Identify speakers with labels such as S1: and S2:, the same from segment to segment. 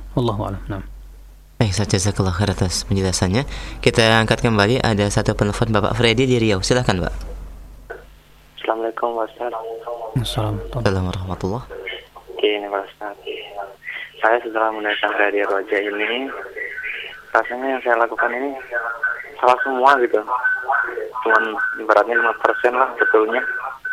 S1: Wallahu a'lam. Nah.
S2: Baik, jazakallah khair atas penjelasannya. Kita angkat kembali, ada satu penelpon Bapak Freddy di Riau. Silakan, Pak.
S3: Assalamualaikum Ustaz.
S2: Assalamualaikum warahmatullahi.
S3: Oke, ini Pak Ustaz. Saya setelah mendengarkan Radio Roja ini, rasanya yang saya lakukan ini salah semua gitu. Cuman ibaratnya 5% lah betulnya.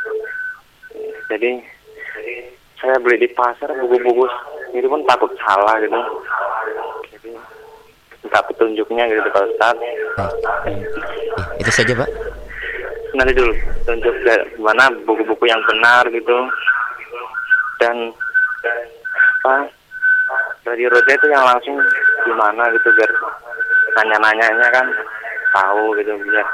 S3: Jadi saya beli di pasar buku-buku itu pun takut salah gitu. Jadi minta petunjuknya gitu Pak Ustaz.
S2: Itu saja, Pak.
S3: Nanti dulu tunjuk mana buku-buku yang benar gitu. Dan Radio Roja itu yang langsung gimana gitu biar nanya-nanyanya kan tahu gitu biar.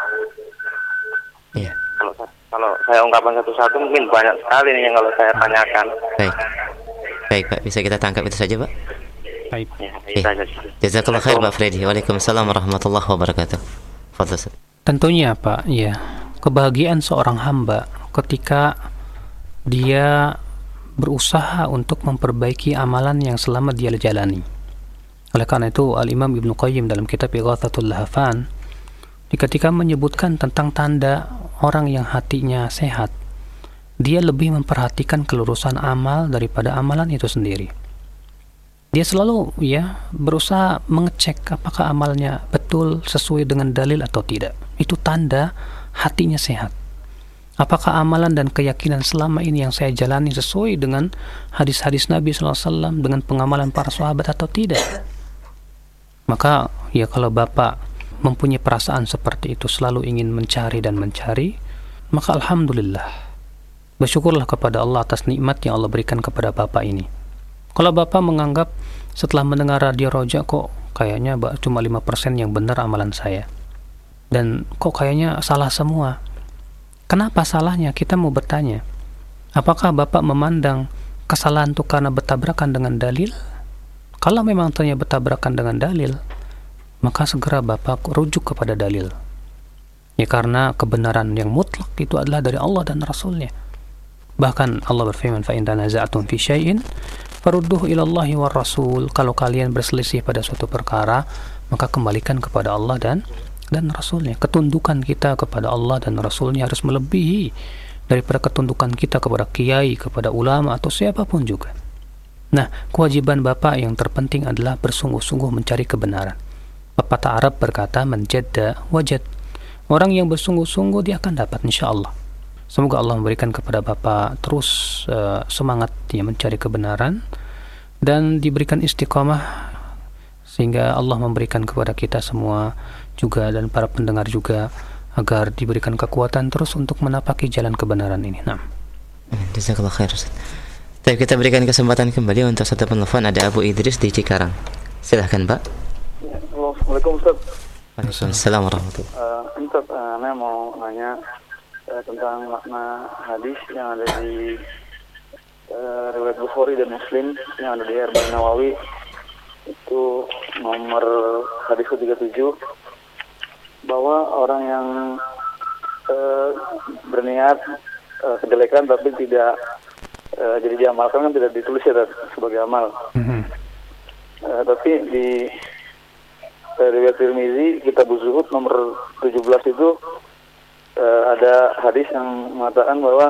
S2: Iya.
S3: Kalau saya ungkapkan satu-satu mungkin banyak sekali nih yang kalau saya tanyakan.
S2: Baik Pak, bisa kita tangkap itu saja Pak.
S1: Baik.
S2: Jazakallah khair Pak Freddy. Waalaikumsalam warahmatullahi wabarakatuh. Fadhil.
S1: Tentunya Pak, ya, kebahagiaan seorang hamba ketika dia berusaha untuk memperbaiki amalan yang selama dia jalani. Oleh karena itu Al-Imam Ibnu Qayyim dalam kitab Ighathatul Lahfan ketika menyebutkan tentang tanda orang yang hatinya sehat, dia lebih memperhatikan kelurusan amal daripada amalan itu sendiri. Dia selalu berusaha mengecek apakah amalnya betul sesuai dengan dalil atau tidak. Itu tanda hatinya sehat. Apakah amalan dan keyakinan selama ini yang saya jalani sesuai dengan hadis-hadis Nabi SAW, dengan pengamalan para sahabat atau tidak? Maka kalau Bapak mempunyai perasaan seperti itu, selalu ingin mencari dan mencari, maka alhamdulillah, bersyukurlah kepada Allah atas nikmat yang Allah berikan kepada Bapak ini. Kalau Bapak menganggap setelah mendengar Radio Roja kok kayaknya cuma 5% yang benar amalan saya, dan kok kayaknya salah semua, kenapa salahnya? Kita mau bertanya, apakah Bapak memandang kesalahan itu karena bertabrakan dengan dalil? Kalau memang ternyata bertabrakan dengan dalil, maka segera Bapak rujuk kepada dalil. Ya, karena kebenaran yang mutlak itu adalah dari Allah dan Rasulnya. Bahkan Allah berfirman, فَإِنْ تَنَازَعْتُمْ فِي شَيْءٍ فَرُدُّوهُ إِلَى اللَّهِ وَالرَّسُولِ. Kalau kalian berselisih pada suatu perkara, maka kembalikan kepada Allah dan Rasulnya. Ketundukan kita kepada Allah dan Rasulnya harus melebihi daripada ketundukan kita kepada kiai, kepada ulama, atau siapapun juga. Nah, kewajiban Bapak yang terpenting adalah bersungguh-sungguh mencari kebenaran. Pepatah Arab berkata, man jadda wajad. Orang yang bersungguh-sungguh dia akan dapat, insyaAllah. Semoga Allah memberikan kepada Bapak terus semangat mencari kebenaran dan diberikan istiqamah, sehingga Allah memberikan kepada kita semua juga dan para pendengar juga agar diberikan kekuatan terus untuk menapaki jalan kebenaran ini. Nah,
S2: jazakallah khair. Baik, kita berikan kesempatan kembali untuk satu penelpon. Ada Abu Idris di Cikarang. Silahkan Pak.
S4: Assalamualaikum Ustaz.
S2: Waalaikumsalam warahmatullahi.
S4: Ustaz, saya mau nanya tentang makna hadis yang ada di riwayat Bukhari dan Muslim yang ada di Arba'in Nawawi, itu nomor hadis ke-37, bahwa orang yang berniat kejelekan tapi tidak jadi diamalkan kan tidak ditulis ya sebagai amal. Tapi di riwayat Tirmizi kitab Zuhud nomor 17 itu ada hadis yang mengatakan bahwa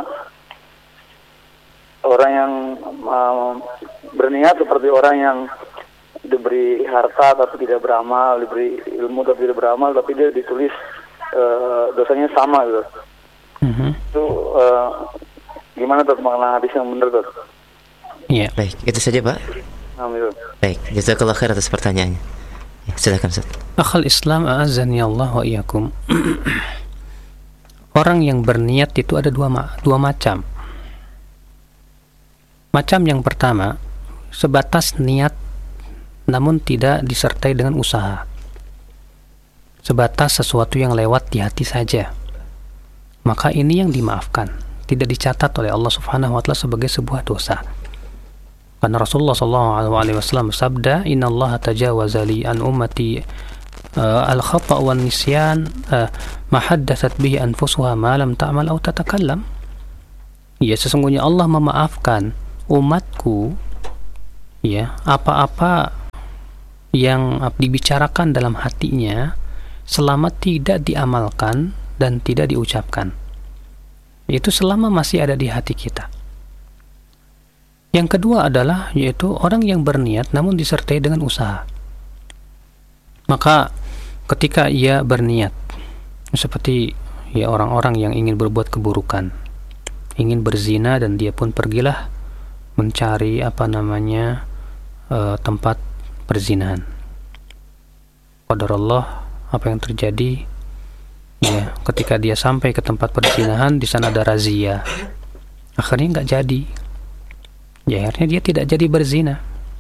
S4: orang yang berniat seperti orang yang diberi harta tapi tidak beramal, diberi ilmu tapi tidak beramal, tapi dia ditulis dosanya sama gitu. Itu gimana tuh makna hadis yang benar tuh?
S2: Iya. Baik, itu saja Pak.
S4: Amin.
S2: Baik, jazakallah khair atas pertanyaannya. Ya, silakan Ustaz.
S1: Akhal Islam a'azzani Allah wa iyyakum. Orang yang berniat itu ada dua macam. Macam yang pertama, sebatas niat namun tidak disertai dengan usaha. Sebatas sesuatu yang lewat di hati saja. Maka ini yang dimaafkan, tidak dicatat oleh Allah Subhanahu wa taala sebagai sebuah dosa. Karena Rasulullah SAW bersabda, Inna Allah tajawaza li an ummati al-khata' wa nisyan ma haddatsat bihi anfusuha ma lam ta'mal aw tatakallam. Ya, sesungguhnya Allah memaafkan umatku apa-apa yang dibicarakan dalam hatinya selama tidak diamalkan dan tidak diucapkan. Itu selama masih ada di hati kita. Yang kedua adalah yaitu orang yang berniat namun disertai dengan usaha. Maka ketika ia berniat seperti ya orang-orang yang ingin berbuat keburukan, ingin berzina, dan dia pun pergilah mencari tempat perzinahan. Qadarullah, apa yang terjadi ya ketika dia sampai ke tempat perzinahan, di sana ada razia, akhirnya nggak jadi ya, akhirnya dia tidak jadi berzina.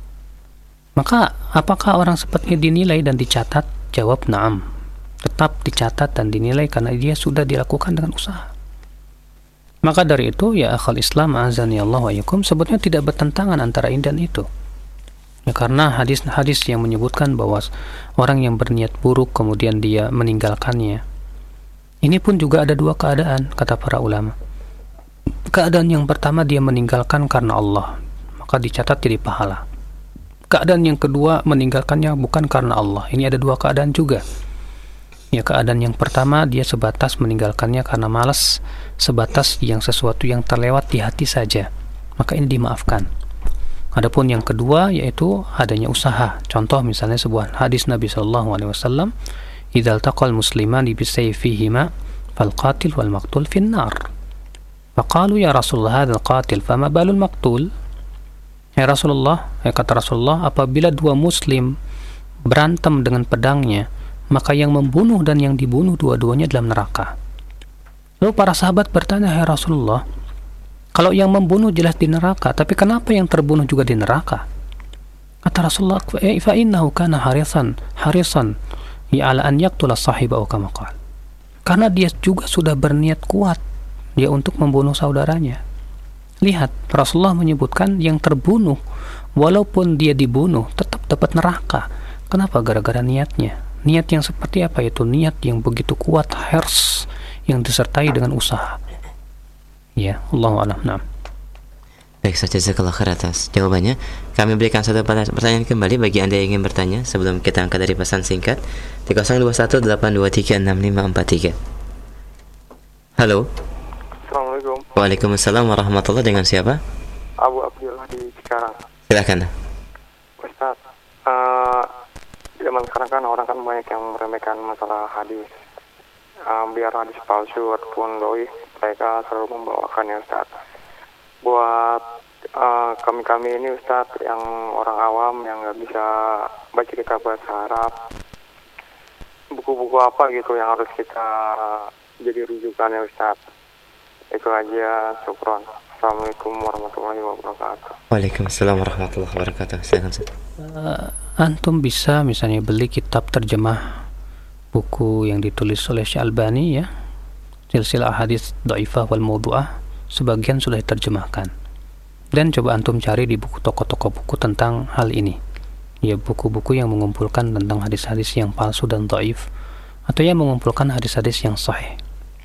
S1: Maka apakah orang seperti dinilai dan dicatat? Jawab na'am, tetap dicatat dan dinilai karena dia sudah dilakukan dengan usaha. Maka dari itu ya akhal Islam azani Allah wa yakum, sebetulnya tidak bertentangan antara ini dan itu ya, karena hadis-hadis yang menyebutkan bahwa orang yang berniat buruk kemudian dia meninggalkannya, ini pun juga ada dua keadaan kata para ulama. Keadaan yang pertama, dia meninggalkan karena Allah, maka dicatat jadi pahala. Keadaan yang kedua, meninggalkannya bukan karena Allah. Ini ada dua keadaan juga ya. Keadaan yang pertama, dia sebatas meninggalkannya karena malas, sebatas yang sesuatu yang terlewat di hati saja, maka ini dimaafkan. Adapun yang kedua, yaitu adanya usaha. Contoh misalnya sebuah hadis Nabi SAW, idzal taqal muslimani bisayfihima fal qatil wal maqtul finnar. Faqalu ya Rasulullah hadzal qatil fama balul maqtul. Ya Rasulullah, kata Rasulullah, apabila dua muslim berantem dengan pedangnya, maka yang membunuh dan yang dibunuh dua-duanya dalam neraka. Lalu para sahabat bertanya, ya Rasulullah, kalau yang membunuh jelas di neraka, tapi kenapa yang terbunuh juga di neraka? Kata Rasulullah, fa innahu kana harisan ya ala an yaqtula sahibahu kama qala. Karena dia juga sudah berniat kuat dia untuk membunuh saudaranya. Lihat, Rasulullah menyebutkan yang terbunuh walaupun dia dibunuh tetap dapat neraka. Kenapa? Gara-gara niatnya. Niat yang seperti apa itu? Niat yang begitu kuat, hirs, yang disertai dengan usaha. Ya, Allahu a'lam. Nah.
S2: Baik, jazakallah khair atas jawabannya. Kami berikan satu pertanyaan kembali bagi Anda yang ingin bertanya sebelum kita angkat dari pesan singkat di 0218236543. Halo.
S5: Assalamualaikum.
S2: Waalaikumsalam warahmatullahi. Dengan siapa?
S5: Abu Abdullah di Cikarang.
S2: Silakan.
S5: Ustaz, zaman sekarang kan orang kan banyak yang meremehkan masalah hadis. Biar hadis palsu ataupun doi, mereka selalu membawakannya, Ustaz. Buat kami ini, Ustaz, yang orang awam yang nggak bisa baca kitab bahasa Arab, buku-buku apa gitu yang harus kita jadi rujukannya, Ustaz? Itu aja, syukron. Assalamualaikum warahmatullahi wabarakatuh.
S2: Waalaikumsalam warahmatullahi wabarakatuh. Silakan.
S1: Antum bisa misalnya beli kitab terjemah buku yang ditulis oleh Syekh Albani ya, Silsilah Hadits Dhaifah wal Mawdu'ah, sebagian sudah diterjemahkan. Dan coba antum cari di buku toko-toko buku tentang hal ini. Ya, buku-buku yang mengumpulkan tentang hadis-hadis yang palsu dan dhaif, atau yang mengumpulkan hadis-hadis yang sahih.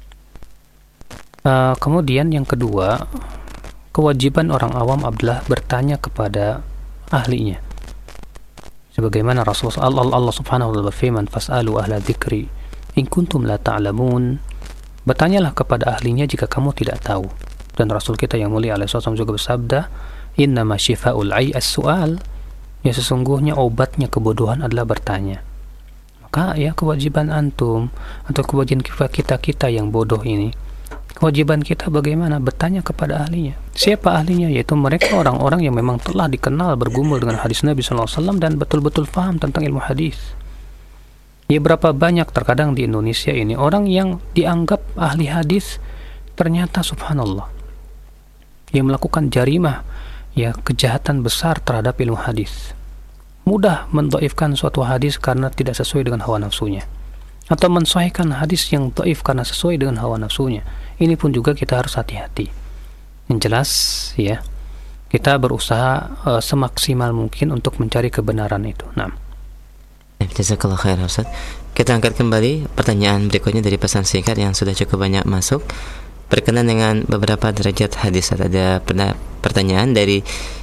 S1: Kemudian yang kedua, kewajiban orang awam adalah bertanya kepada ahlinya. Sebagaimana Allah Subhanahu wa ta'ala berfirman, fas'alu ahla dzikri in kuntum la ta'lamun. Bertanyalah kepada ahlinya jika kamu tidak tahu. Dan Rasul kita yang mulia alaihi wasallam juga bersabda, innama syifa'ul 'ai as-su'al. Ya, sesungguhnya obatnya kebodohan adalah bertanya. Maka ya kewajiban antum atau kewajiban kita yang bodoh ini, kewajiban kita bagaimana? Bertanya kepada ahlinya. Siapa ahlinya? Yaitu mereka orang-orang yang memang telah dikenal bergumul dengan hadis Nabi SAW dan betul-betul paham tentang ilmu hadis. Ya, berapa banyak terkadang di Indonesia ini orang yang dianggap ahli hadis, ternyata subhanallah yang melakukan jarimah, ya kejahatan besar terhadap ilmu hadis. Mudah mendhaifkan suatu hadis karena tidak sesuai dengan hawa nafsunya, atau mensahihkan hadis yang dhaif karena sesuai dengan hawa nafsunya. Ini pun juga kita harus hati-hati. Yang jelas ya, kita berusaha semaksimal mungkin untuk mencari kebenaran itu. Nah,
S2: jazakallah khair Ustaz. Kita angkat kembali pertanyaan berikutnya dari pesan singkat yang sudah cukup banyak masuk berkenaan dengan beberapa derajat hadis. Ada pertanyaan dari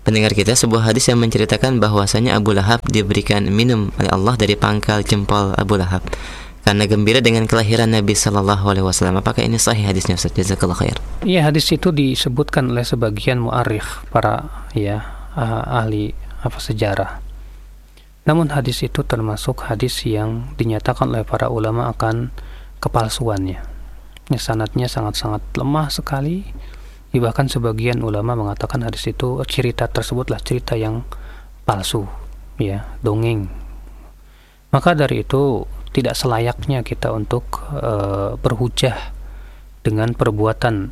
S2: pendengar kita sebuah hadis yang menceritakan bahwasanya Abu Lahab diberikan minum oleh Allah dari pangkal jempol Abu Lahab karena gembira dengan kelahiran Nabi Sallallahu Alaihi Wasallam. Apakah ini sahih hadisnya, Ustaz? Jazakallah khair.
S1: Iya, hadis itu disebutkan oleh sebagian mu'arikh, para ahli sejarah. Namun hadis itu termasuk hadis yang dinyatakan oleh para ulama akan kepalsuannya. Sanadnya sangat-sangat lemah sekali. Bahkan sebagian ulama mengatakan hadis itu, cerita tersebutlah cerita yang palsu, dongeng. Maka dari itu tidak selayaknya kita untuk berhujah dengan perbuatan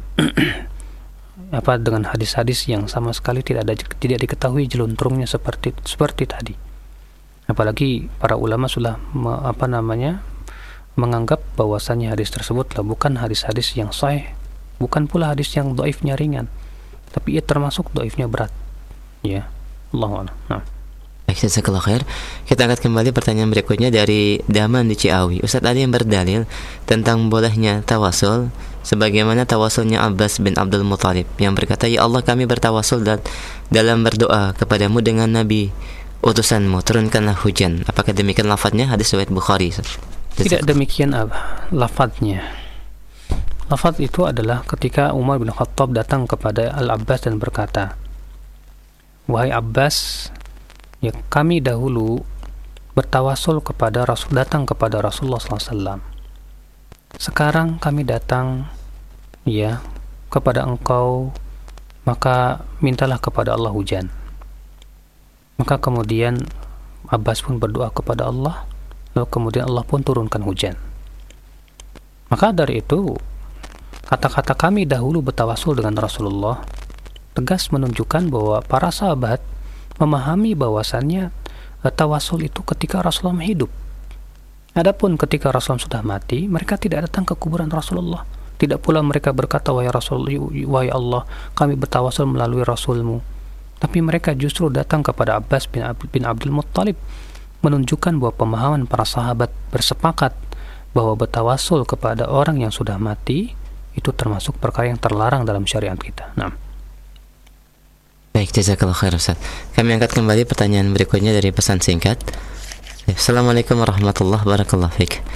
S1: dengan hadis-hadis yang sama sekali tidak diketahui jeluntrungnya seperti tadi. Apalagi para ulama sudah menganggap bahwasannya hadis tersebutlah bukan hadis-hadis yang sahih, bukan pula hadis yang dhaifnya ringan, tapi ia termasuk dhaifnya berat. Allahu a'lam. Nah.
S2: Baik, jazakallahu khair. Kita angkat kembali pertanyaan berikutnya dari Daman di Ciawi. Ustaz, ada yang berdalil tentang bolehnya tawasul sebagaimana tawasulnya Abbas bin Abdul Muthalib yang berkata, "Ya Allah, kami bertawasul dalam berdoa kepadamu dengan Nabi utusanmu, turunkanlah hujan." Apakah demikian lafadznya? Hadis riwayat Bukhari.
S1: Tidak demikian lafadznya. Lafadz itu adalah ketika Umar bin Khattab datang kepada Al-Abbas dan berkata, "Wahai Abbas, kami dahulu bertawasul datang kepada Rasulullah SAW. Sekarang kami datang kepada engkau, maka mintalah kepada Allah hujan." Maka kemudian Abbas pun berdoa kepada Allah, lalu kemudian Allah pun turunkan hujan. Maka dari itu kata-kata kami dahulu bertawasul dengan Rasulullah tegas menunjukkan bahwa para sahabat memahami bahwasannya tawasul itu ketika Rasulullah hidup. Adapun ketika Rasulullah sudah mati, mereka tidak datang ke kuburan Rasulullah. Tidak pula mereka berkata, "Wahai wahai Allah, kami bertawasul melalui Rasulmu." Tapi mereka justru datang kepada Abbas bin Abdul Muttalib, menunjukkan bahwa pemahaman para sahabat bersepakat bahwa bertawasul kepada orang yang sudah mati itu termasuk perkara yang terlarang dalam syariat kita. Nah.
S2: Baik, jazakallahu khair, Ustaz. Kami angkat kembali pertanyaan berikutnya dari pesan singkat. Assalamualaikum warahmatullahi wabarakatuh.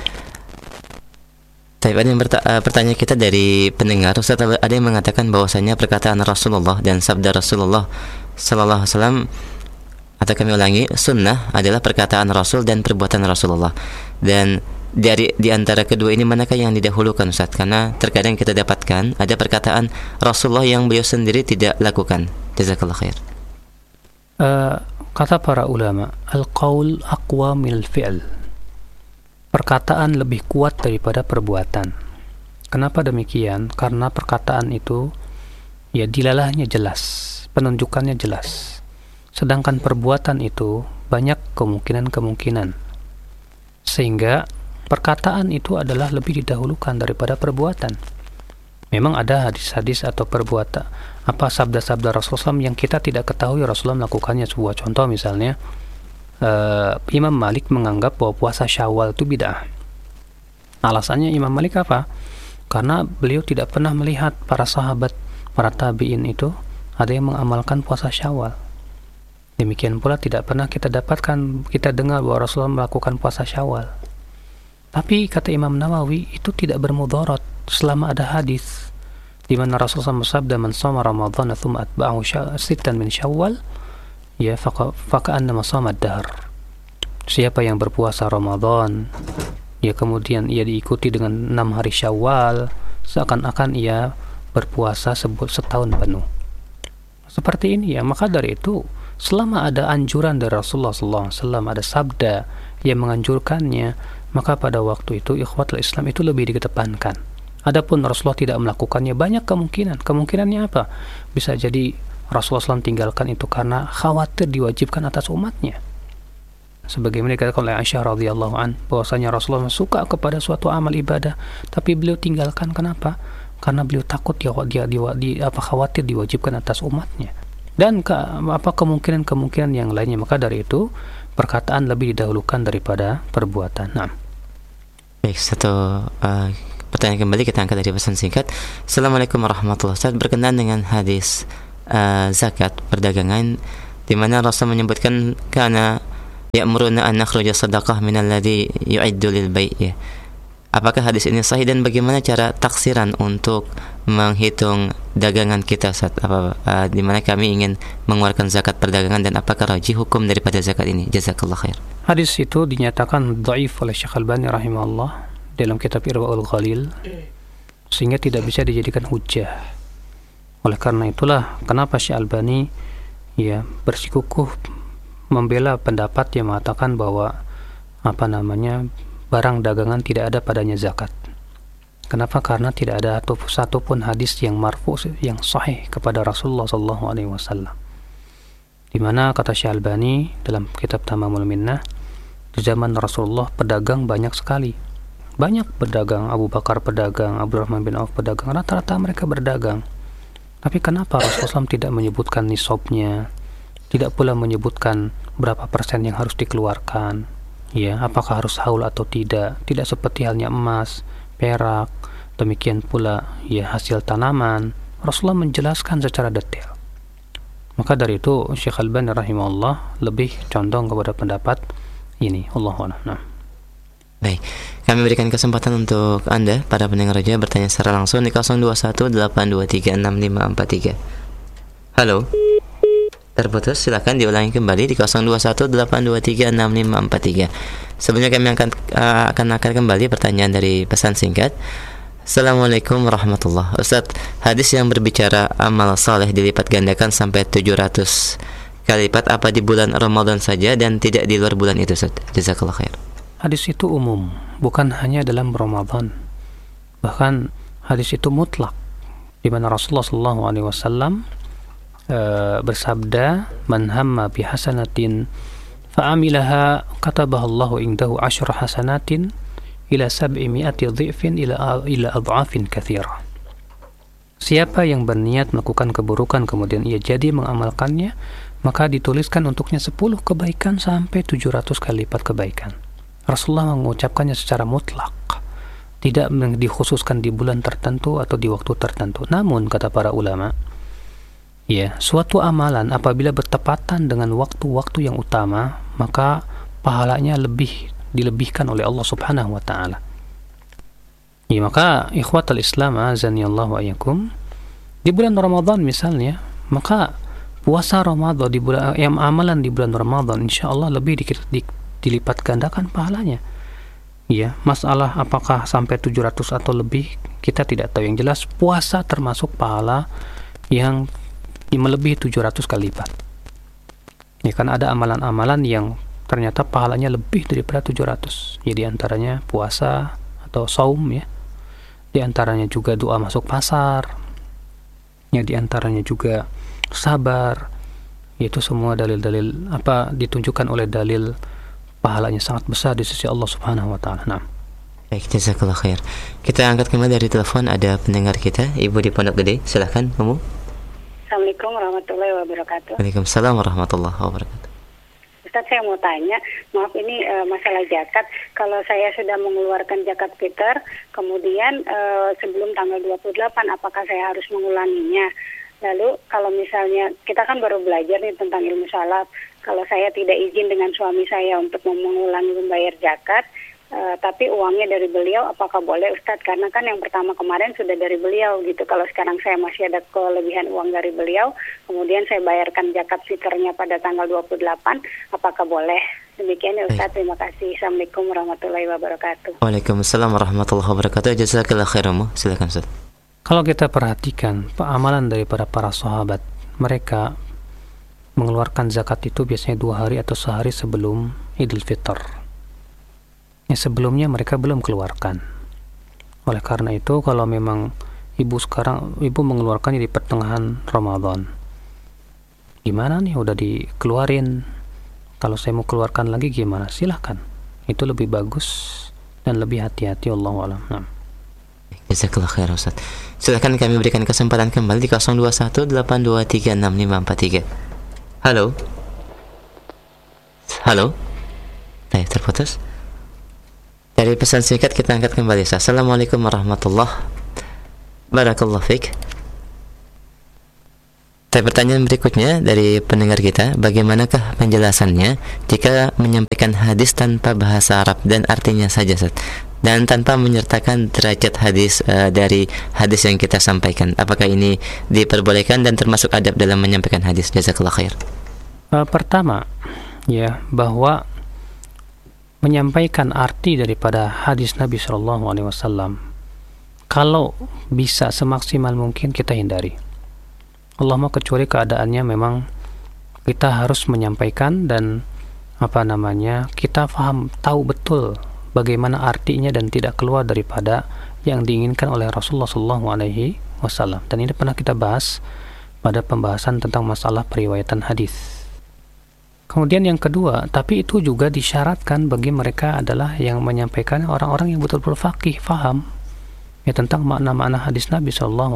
S2: Ada yang pertanyaan kita dari pendengar, Ustaz, ada yang mengatakan bahwasanya perkataan Rasulullah dan sabda Rasulullah sallallahu alaihi wasallam, atau kami ulangi, sunnah adalah perkataan Rasul dan perbuatan Rasulullah. Dan di antara kedua ini manakah yang didahulukan, Ustaz? Karena terkadang kita dapatkan ada perkataan Rasulullah yang beliau sendiri tidak lakukan. Jazakallah khair.
S1: Kata para ulama, al-qaul aqwa minal fi'l. Perkataan lebih kuat daripada perbuatan. Kenapa demikian? Karena perkataan itu dilalahnya jelas, penunjukannya jelas. Sedangkan perbuatan itu banyak kemungkinan-kemungkinan. Sehingga perkataan itu adalah lebih didahulukan daripada perbuatan. Memang ada hadis-hadis atau perbuatan sabda-sabda Rasulullah yang kita tidak ketahui Rasulullah melakukannya. Sebuah contoh misalnya, Imam Malik menganggap bahwa puasa Syawal itu bid'ah. Alasannya Imam Malik apa? Karena beliau tidak pernah melihat para sahabat, para tabi'in itu ada yang mengamalkan puasa Syawal. Demikian pula tidak pernah kita dengar bahwa Rasulullah melakukan puasa Syawal. Tapi kata Imam Nawawi, itu tidak bermudarat selama ada hadis di mana Rasulullah bersabda, "Man shoma Ramadan tsumma atba'ahu sittan min Syawal, faka'annama shoma ad-dahr." Siapa yang berpuasa Ramadan, kemudian ia diikuti dengan 6 hari Syawal, seakan-akan ia berpuasa setahun penuh. Seperti ini maka dari itu selama ada anjuran dari Rasulullah SAW, ada sabda yang menganjurkannya, maka pada waktu itu ikhwatul Islam itu lebih dikedepankan. Adapun Rasulullah tidak melakukannya, banyak kemungkinan. Kemungkinannya apa? Bisa jadi Rasulullah SAW tinggalkan itu karena khawatir diwajibkan atas umatnya. Sebagaimana dikatakan oleh Aisyah radhiyallahu an, bahwasanya Rasulullah suka kepada suatu amal ibadah, tapi beliau tinggalkan. Kenapa? Karena beliau takut khawatir diwajibkan atas umatnya. Dan kemungkinan-kemungkinan yang lainnya. Maka dari itu perkataan lebih didahulukan daripada perbuatan. Nah.
S2: Baik, satu pertanyaan kembali kita angkat dari pesan singkat. Assalamualaikum warahmatullahi wabarakatuh. Berkenaan dengan hadis zakat perdagangan, di mana Rasul menyebutkan kana ya'muruna an nakhruja sadaqah min alladhi yu'iddu lil bai', ya. Apakah hadis ini sahih dan bagaimana cara taksiran untuk menghitung dagangan kita saat di mana kami ingin mengeluarkan zakat perdagangan, dan apakah rajih hukum daripada zakat ini? Jazakallah khair.
S1: Hadis itu dinyatakan dhaif oleh Syekh Albani rahimahullah dalam kitab Irwaul Ghalil, sehingga tidak bisa dijadikan hujjah. Oleh karena itulah kenapa Syekh Albani bersikukuh membela pendapat yang mengatakan bahwa barang dagangan tidak ada padanya zakat. Kenapa? Karena tidak ada satu pun hadis yang marfu yang sahih kepada Rasulullah SAW. Di mana kata Syekh Albani dalam kitab Tamamul Minnah, di zaman Rasulullah pedagang banyak sekali. Banyak pedagang, Abu Bakar pedagang, Abdurrahman bin Auf pedagang, rata-rata mereka berdagang. Tapi kenapa Rasulullah SAW tidak menyebutkan nisabnya, tidak pula menyebutkan berapa persen yang harus dikeluarkan? Ya, apakah harus haul atau tidak? Tidak seperti halnya emas, perak, demikian pula hasil tanaman. Rasulullah menjelaskan secara detail. Maka dari itu Syekh Albani rahimahullah lebih condong kepada pendapat ini. Allahu a'lam.
S2: Baik, kami berikan kesempatan untuk Anda para pendengar Roja bertanya secara langsung di 0218236543. Halo. Terputus, silakan diulangi kembali di 0218236543. Sebelumnya kami akan kembali pertanyaan dari pesan singkat. Assalamualaikum warahmatullahi wabarakatuh. Ustaz, hadis yang berbicara amal saleh dilipat gandakan sampai 700 kali lipat, apa di bulan Ramadan saja dan tidak di luar bulan itu, Ustaz? Jazakallah khair.
S1: Hadis itu umum, bukan hanya dalam Ramadan. Bahkan hadis itu mutlak, di mana Rasulullah SAW bersabda, man hamma bi hasanatin fa'amilaha katabaha Allahu indahu 10 hasanatin ila 700 dhifin ila adhafin katsira. Siapa yang berniat melakukan keburukan kemudian ia jadi mengamalkannya, maka dituliskan untuknya 10 kebaikan sampai 700 kali lipat kebaikan. Rasulullah mengucapkannya secara mutlak, tidak dikhususkan di bulan tertentu atau di waktu tertentu. Namun kata para ulama, suatu amalan apabila bertepatan dengan waktu-waktu yang utama, maka pahalanya lebih dilebihkan oleh Allah Subhanahu wa taala. Maka ikhwatul Islam azanillahu wa iyyakum, di bulan Ramadan misalnya, maka puasa Ramadan di bulan amalan di bulan Ramadan insyaallah lebih dilipat gandakan pahalanya. Masalah apakah sampai 700 atau lebih kita tidak tahu. Yang jelas puasa termasuk pahala yang melebihi 700 kali lipat. Kan ada amalan-amalan yang ternyata pahalanya lebih daripada 700. Di antaranya puasa atau saum, di antaranya juga doa masuk pasar, di antaranya juga sabar. Itu semua dalil-dalil ditunjukkan oleh dalil pahalanya sangat besar di sisi Allah Subhanahu wa taala. Nah.
S2: Baik, jazakallah khair. Kita angkat kembali dari telepon, ada pendengar kita, Ibu di Pondok Gede. Silakan, Ibu.
S6: Assalamualaikum warahmatullahi wabarakatuh.
S2: Waalaikumsalam warahmatullahi wabarakatuh.
S6: Ustaz, saya mau tanya, maaf ini masalah zakat. Kalau saya sudah mengeluarkan zakat fitr, kemudian sebelum tanggal 28, apakah saya harus mengulanginya? Lalu kalau misalnya kita kan baru belajar nih tentang ilmu salaf, kalau saya tidak izin dengan suami saya untuk mengulangi membayar zakat, tapi uangnya dari beliau, apakah boleh Ustadz? Karena kan yang pertama kemarin sudah dari beliau gitu. Kalau sekarang saya masih ada kelebihan uang dari beliau, kemudian saya bayarkan zakat fitrnya pada tanggal 28, apakah boleh? Demikian ya Ustadz, terima kasih. Assalamualaikum warahmatullahi wabarakatuh.
S2: Waalaikumsalam warahmatullahi wabarakatuh. Jazakallah khairan. Silakan Ustaz.
S1: Kalau kita perhatikan amalan daripada para sahabat, mereka mengeluarkan zakat itu biasanya 2 hari atau sehari sebelum Idul Fitr. Sebelumnya mereka belum keluarkan. Oleh karena itu, kalau memang ibu mengeluarkannya di pertengahan Ramadan, gimana nih, udah dikeluarin, kalau saya mau keluarkan lagi gimana? Silahkan, itu lebih bagus dan lebih hati-hati. Allahu a'lam.
S2: Jazakallah khair Ustaz. Silakan kami berikan kesempatan kembali di 0218236543. Halo. Terputus. Dari pesan singkat kita angkat kembali. Assalamualaikum warahmatullahi wabarakatuh. Barakallahu fiik. Tapi pertanyaan berikutnya dari pendengar kita, bagaimanakah penjelasannya jika menyampaikan hadis tanpa bahasa Arab dan artinya saja, Ustaz, dan tanpa menyertakan derajat hadis dari hadis yang kita sampaikan? Apakah ini diperbolehkan dan termasuk adab dalam menyampaikan hadis? Jazakallah khair.
S1: Pertama, ya, bahwa menyampaikan arti daripada hadis Nabi SAW, kalau bisa semaksimal mungkin kita hindari. Allahumma kecuali keadaannya memang kita harus menyampaikan dan kita faham, tahu betul bagaimana artinya dan tidak keluar daripada yang diinginkan oleh Rasulullah SAW. Dan ini pernah kita bahas pada pembahasan tentang masalah periwayatan hadis. Kemudian yang kedua, tapi itu juga disyaratkan bagi mereka adalah yang menyampaikan orang-orang yang betul-betul faqih, faham ya tentang makna-makna hadis Nabi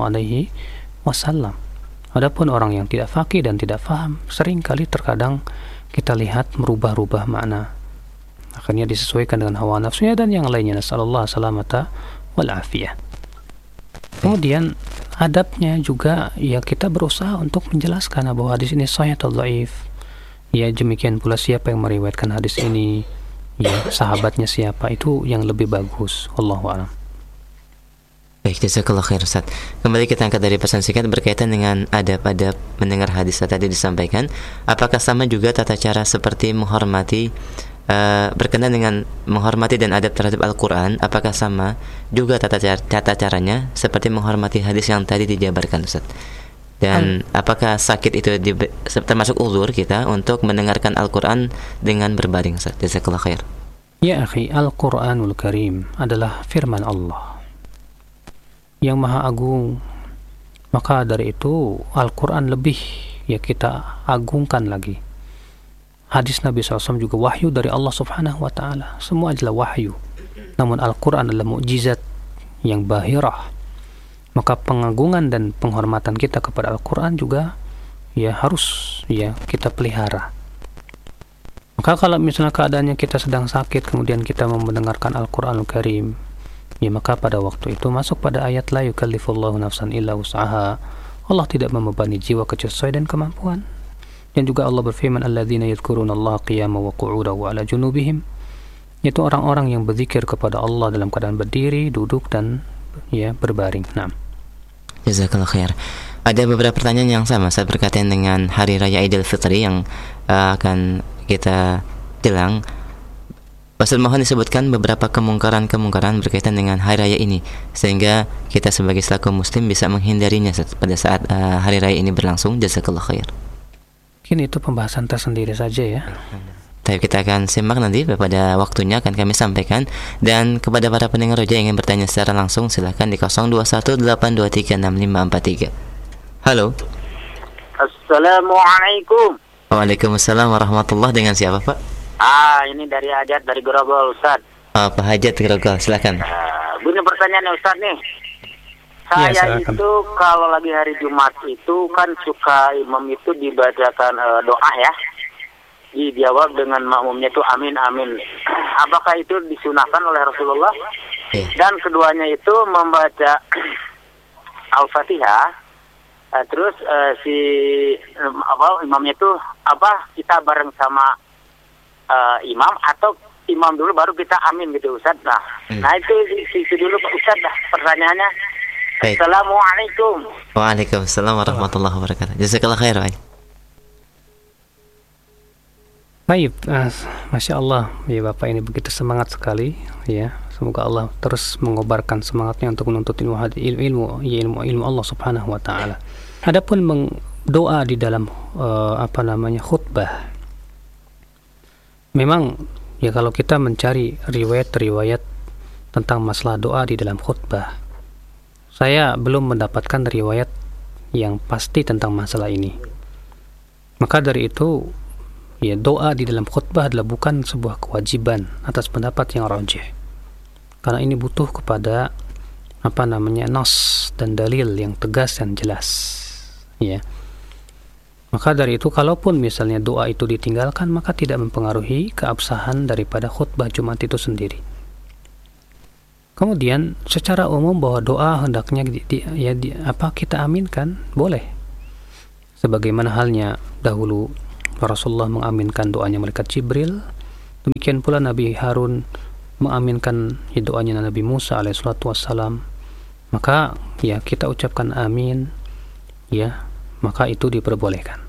S1: SAW. Adapun orang yang tidak faqih dan tidak faham, seringkali terkadang kita lihat merubah-rubah makna. Akhirnya disesuaikan dengan hawa nafsunya dan yang lainnya. Nasallallahu salamata wal afiyah. Kemudian adabnya juga ya kita berusaha untuk menjelaskan bahwa hadis ini sahih atau dhaif. Ya demikian pula siapa yang meriwayatkan hadis ini, ya sahabatnya siapa, itu yang lebih bagus. Wallahu a'lam.
S2: Baik, jazakallah khair, Ustaz. Kembali kita angkat dari pesan singkat berkaitan dengan adab-adab mendengar hadis tadi disampaikan. Apakah sama juga tata cara seperti menghormati, berkenaan dengan menghormati dan adab terhadap Al-Quran? Apakah sama juga tata caranya seperti menghormati hadis yang tadi dijabarkan, Ustaz? Dan apakah sakit itu termasuk uzur kita untuk mendengarkan Al-Quran dengan berbaring, Ustaz? Jazakallah khair.
S1: Ya akhi, Al-Quranul Karim adalah firman Allah yang maha agung. Maka dari itu Al-Quran lebih ya kita agungkan lagi. Hadis Nabi SAW juga wahyu dari Allah Subhanahu wa ta'ala. Semua adalah wahyu. Namun Al-Quran adalah mukjizat yang bahirah. Maka pengagungan dan penghormatan kita kepada Al-Quran juga ya harus ya kita pelihara. Maka kalau misalnya keadaannya kita sedang sakit kemudian kita mau mendengarkan Al-Quranul Karim, ya maka pada waktu itu masuk pada ayat la yukallifullahu nafsan illa wus'aha. Allah tidak membebani jiwa kecuali sesuai dan kemampuan. Dan juga Allah berfirman alladzina yadhkurunallaha qiyaman wa qu'udan wa 'ala junubihim, yaitu orang-orang yang berzikir kepada Allah dalam keadaan berdiri, duduk dan ya berbaring. Nah,
S2: jazakallah khair. Ada beberapa pertanyaan yang sama saya berkaitan dengan hari raya Idul Fitri yang akan kita jelang. Ustaz, mohon disebutkan beberapa kemungkaran berkaitan dengan hari raya ini sehingga kita sebagai selaku muslim bisa menghindarinya pada saat hari raya ini berlangsung. Jazakallah khair.
S1: Mungkin itu pembahasan tersendiri saja ya.
S2: Tapi kita akan simak nanti pada waktunya akan kami sampaikan. Dan kepada para pendengar Roja yang ingin bertanya secara langsung silakan di 0218236543. Halo.
S7: Assalamualaikum.
S2: Waalaikumsalam warahmatullahi. Dengan siapa, Pak?
S7: Ini dari Hajat dari Grogol, Ustaz.
S2: Pak Hajat Grogol, silakan.
S7: Bunyi pertanyaannya, Ustaz nih. Saya itu kalau lagi hari Jumat itu kan suka imam itu dibacakan doa ya. Dijawab dengan makmumnya itu amin amin. Apakah itu disunahkan oleh Rasulullah? Dan keduanya itu membaca Al-Fatihah. Terus imamnya itu kita bareng sama imam atau imam dulu baru kita amin gitu, Ustaz. Nah itu dulu Pak Ustaz dah pertanyaannya.
S2: Baik.
S7: Assalamualaikum.
S2: Waalaikumsalam warahmatullahi wabarakatuh. Jazakallah khair.
S1: Baik, Masya Allah ya Bapak ini begitu semangat sekali ya. Semoga Allah terus mengobarkan semangatnya untuk menuntut ilmu Allah Subhanahu wa taala. Adapun doa di dalam khutbah, memang ya kalau kita mencari riwayat-riwayat tentang masalah doa di dalam khutbah, saya belum mendapatkan riwayat yang pasti tentang masalah ini. Maka dari itu ya doa di dalam khutbah adalah bukan sebuah kewajiban atas pendapat yang rajih. Karena ini butuh kepada nas dan dalil yang tegas dan jelas. Ya. Maka dari itu kalaupun misalnya doa itu ditinggalkan maka tidak mempengaruhi keabsahan daripada khutbah Jumat itu sendiri. Kemudian secara umum bahwa doa hendaknya kita aminkan, boleh. sebagaimana halnya dahulu Rasulullah mengaminkan doanya malaikat Jibril, demikian pula Nabi Harun mengaminkan doanya Nabi Musa alaihissalatu wassalam, maka ya kita ucapkan amin, ya, maka itu diperbolehkan.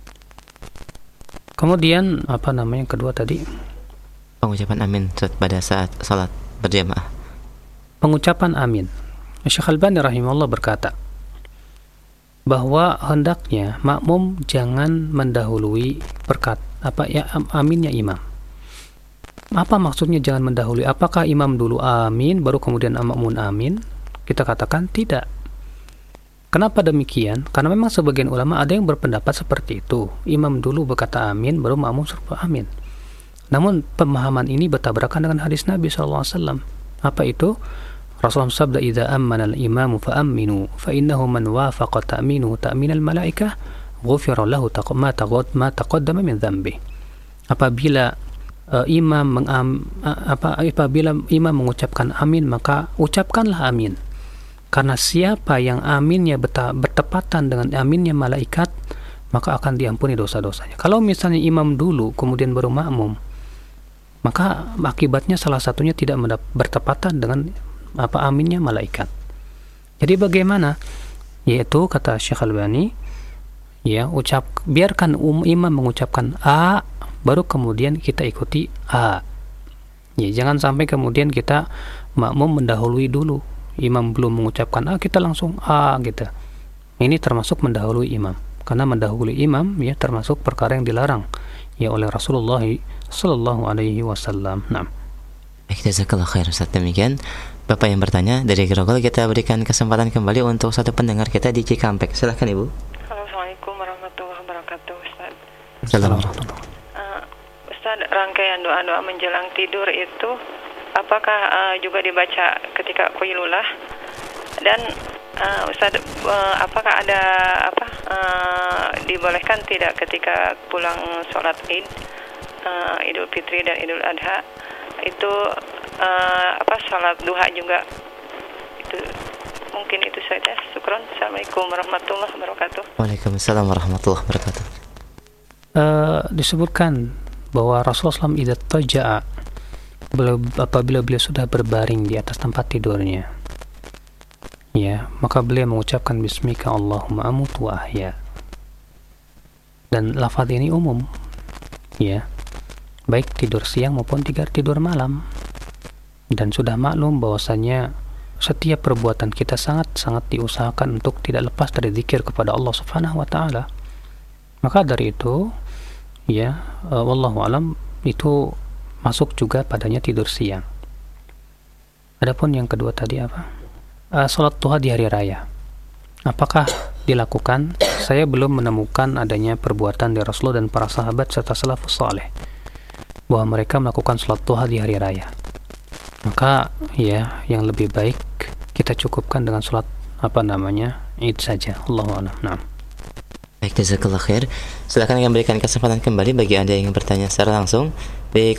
S1: Kemudian yang kedua tadi,
S2: pengucapan amin pada saat salat berjamaah.
S1: Pengucapan amin, Syekh Al-Albani rahimahullah berkata bahwa hendaknya makmum jangan mendahului aminnya imam. Apa maksudnya jangan mendahului? Apakah imam dulu amin baru kemudian makmum amin? Kita katakan tidak. Kenapa demikian? Karena memang sebagian ulama ada yang berpendapat seperti itu. Imam dulu berkata amin baru makmum serta amin. Namun pemahaman ini bertabrakan dengan hadis Nabi SAW. Apa itu? Rasulullah sabda, "Idza ammana al-imamu fa aminu, fa innahu man wafaqa ta'minu ta'minal malaikah, ghufira lahu ma taqaddama min dhanbi." Apabila imam mengucapkan amin, maka ucapkanlah amin. Karena siapa yang aminnya bertepatan dengan aminnya malaikat, maka akan diampuni dosa-dosanya. Kalau misalnya imam dulu kemudian baru makmum, maka akibatnya salah satunya tidak bertepatan dengan aminnya malaikat. Jadi bagaimana? Yaitu kata Syekh Al-Albani, ya, biarkan imam mengucapkan a, baru kemudian kita ikuti a. Ya, jangan sampai kemudian kita makmum mendahului dulu. Imam belum mengucapkan a, kita langsung a gitu. Ini termasuk mendahului imam. Karena mendahului imam ya termasuk perkara yang dilarang ya oleh Rasulullah sallallahu alaihi wasallam. Nah.
S2: Baik, jazakallahu khair Ustaz. Demikian Bapak yang bertanya dari Grogol, kita berikan kesempatan kembali untuk satu pendengar kita di Cikampek. Silakan Ibu.
S8: Assalamualaikum warahmatullahi wabarakatuh, Ustaz.
S2: Assalamualaikum.
S8: Ustaz, rangkaian doa-doa menjelang tidur itu apakah juga dibaca ketika Qailulah? Dan Ustaz, apakah ada dibolehkan tidak ketika pulang sholat Id, Idul Fitri dan Idul Adha itu sholat duha juga? Itu mungkin itu saja. Syukran. Assalamualaikum warahmatullahi wabarakatuh.
S2: Waalaikumsalam warahmatullahi wabarakatuh.
S1: Disebutkan bahwa Rasulullah SAW idza taja'a, apabila beliau sudah berbaring di atas tempat tidurnya, ya, maka beliau mengucapkan bismika Allahumma amutu wa ahya. Dan lafaz ini umum, ya, baik tidur siang maupun tidur malam. Dan sudah maklum bahwasanya setiap perbuatan kita sangat-sangat diusahakan untuk tidak lepas dari zikir kepada Allah Subhanahu wa taala. Maka dari itu, ya, wallahu alam, itu masuk juga padanya tidur siang. Adapun yang kedua tadi salat duha di hari raya, apakah dilakukan? Saya belum menemukan adanya perbuatan dari Rasulullah dan para sahabat serta salafus saleh bahwa mereka melakukan salat duha di hari raya. Maka ya, yang lebih baik kita cukupkan dengan salat Id saja. Allahu a'lam. Nah.
S2: Baik, jazakallahu khair. Silakan kami berikan kesempatan kembali bagi Anda yang ingin bertanya secara langsung di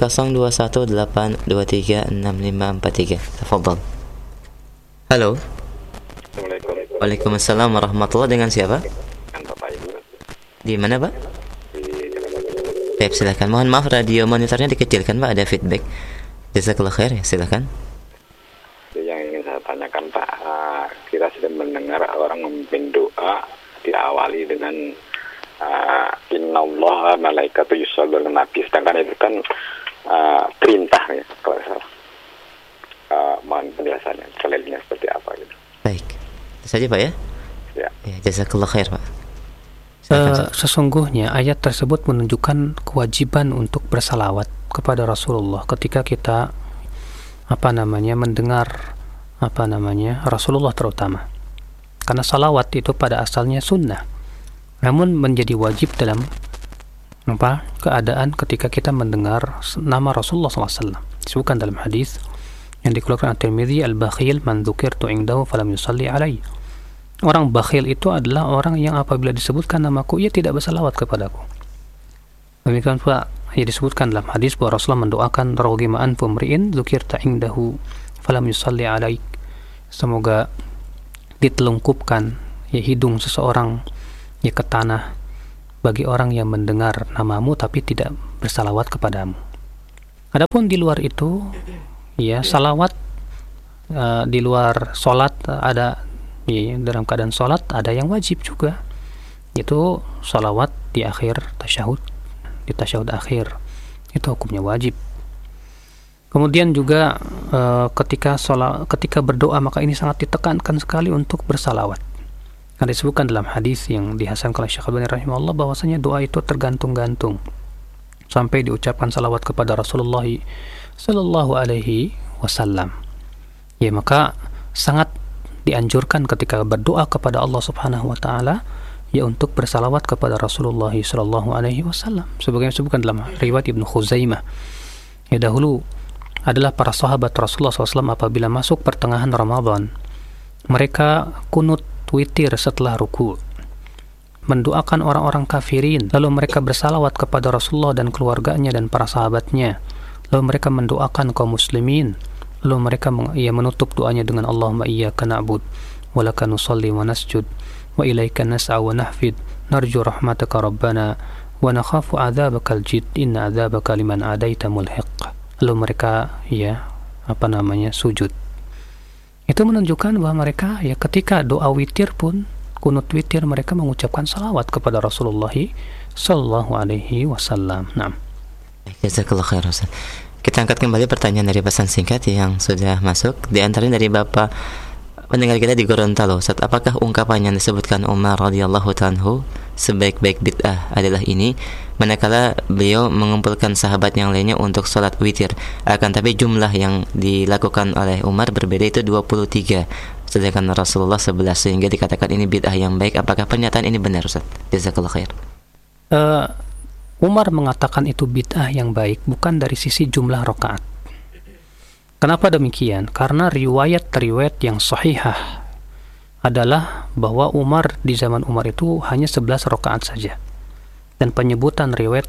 S2: 0218236543. Tafadhal. Halo.
S9: Assalamualaikum.
S2: Waalaikumsalam warahmatullahi. Dengan siapa?
S9: Dengan Bapak Ibu.
S2: Di mana, Pak?
S9: Di Jakarta.
S2: Baik, silakan. Mohon maaf radio monitornya dikecilkan, Pak, ada feedback. Jazakallahu khair, silakan.
S9: Yang ingin saya tanyakan, Pak, kita sudah mendengar orang memimpin doa diawali dengan innallaha malaikatu yusholluna 'alan nabi, sedangkan itu kan perintah ya, kalau salah. Mohon penjelasannya, detailnya seperti apa gitu.
S2: Baik, itu saja Pak ya. Ya, jazakallahu khair Pak.
S1: Sesungguhnya ayat tersebut menunjukkan kewajiban untuk bersalawat kepada Rasulullah ketika kita mendengar Rasulullah terutama, karena salawat itu pada asalnya sunnah, namun menjadi wajib dalam keadaan ketika kita mendengar nama Rasulullah SAW. Disebutkan dalam hadis yang dikeluarkan At-Tirmidzi, al-bakhil man dzukirtu indahu falam yusalli alaihi. Orang bakhil itu adalah orang yang apabila disebutkan namaku, ia tidak bersalawat kepadaku. Demikian pula ia disebutkan dalam hadis bahwa Rasulullah mendoakan raghima anfu mri'in dzukirta indahu falam yusalli alaik. Semoga ditelungkupkan hidung seseorang ke tanah bagi orang yang mendengar namamu tapi tidak bersalawat kepadamu. Adapun di luar itu, ya salawat di luar sholat ada, ya, dalam keadaan sholat ada yang wajib juga, yaitu salawat di akhir tasyahud, di tasyahud akhir itu hukumnya wajib. Kemudian juga ketika berdoa maka ini sangat ditekankan sekali untuk bersalawat. Ada disebutkan dalam hadis yang dihasankan oleh Syekh Al-Albani rahimahullah bahwasanya doa itu tergantung-gantung sampai diucapkan salawat kepada Rasulullah sallallahu alaihi wasallam. Ya, maka sangat dianjurkan ketika berdoa kepada Allah Subhanahu wa taala ya untuk bersalawat kepada Rasulullah sallallahu alaihi wasallam. Sebagaimana disebutkan dalam riwayat Ibnu Khuzaimah. Ya, dahulu adalah para sahabat Rasulullah SAW apabila masuk pertengahan Ramadan, mereka kunut witir setelah ruku, mendoakan orang-orang kafirin, lalu mereka bersalawat kepada Rasulullah dan keluarganya dan para sahabatnya, lalu mereka mendoakan kaum muslimin, lalu mereka menutup doanya dengan Allahumma iyyaka na'bud wa laka nusalli wa nasjud wa ilaika nas'a wa nahfid narju rahmataka rabbana wa nakhafu 'adzabakal jid inna 'adzabaka liman 'adaita mulhiq. Lalu mereka sujud. Itu menunjukkan bahwa mereka ketika doa witir pun, kunut witir, mereka mengucapkan salawat kepada Rasulullah sallallahu alaihi wasallam. Naam.
S2: Jazakallahu khair Ustaz. Kita angkat kembali pertanyaan dari pesan singkat yang sudah masuk, di antaranya dari Bapak pendengar kita di Gorontalo. Ustaz, apakah ungkapan yang disebutkan Umar radhiyallahu anhu sebaik-baik bid'ah adalah ini, manakala beliau mengumpulkan sahabat yang lainnya untuk sholat witir, akan tapi jumlah yang dilakukan oleh Umar berbeda, itu 23 sedangkan Rasulullah 11, sehingga dikatakan ini bid'ah yang baik. Apakah pernyataan ini benar Ustaz? Jazakallahu khair.
S1: Umar mengatakan itu bid'ah yang baik bukan dari sisi jumlah rakaat. Kenapa demikian? Karena riwayat-riwayat yang sahihah adalah bahwa Umar di zaman Umar itu hanya 11 rakaat saja. Dan penyebutan riwayat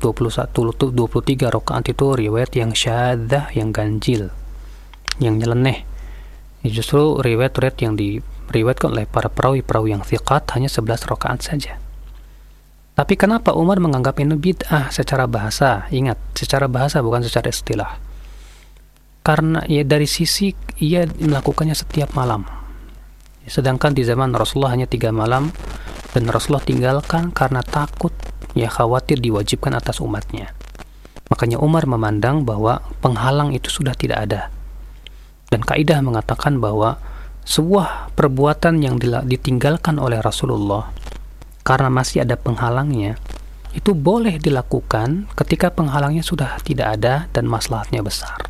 S1: 23 rakaat itu riwayat yang syadzah, yang ganjil, yang nyeleneh. Justru riwayat-riwayat yang diriwayatkan oleh para perawi-perawi yang thiqat hanya 11 rakaat saja. Tapi kenapa Umar menganggap ini bid'ah secara bahasa? Ingat, secara bahasa bukan secara istilah. Karena dari sisi ia melakukannya setiap malam. Sedangkan di zaman Rasulullah hanya 3 malam dan Rasulullah tinggalkan karena takut, khawatir diwajibkan atas umatnya. Makanya Umar memandang bahwa penghalang itu sudah tidak ada. Dan kaidah mengatakan bahwa sebuah perbuatan yang ditinggalkan oleh Rasulullah karena masih ada penghalangnya, itu boleh dilakukan ketika penghalangnya sudah tidak ada dan maslahatnya besar.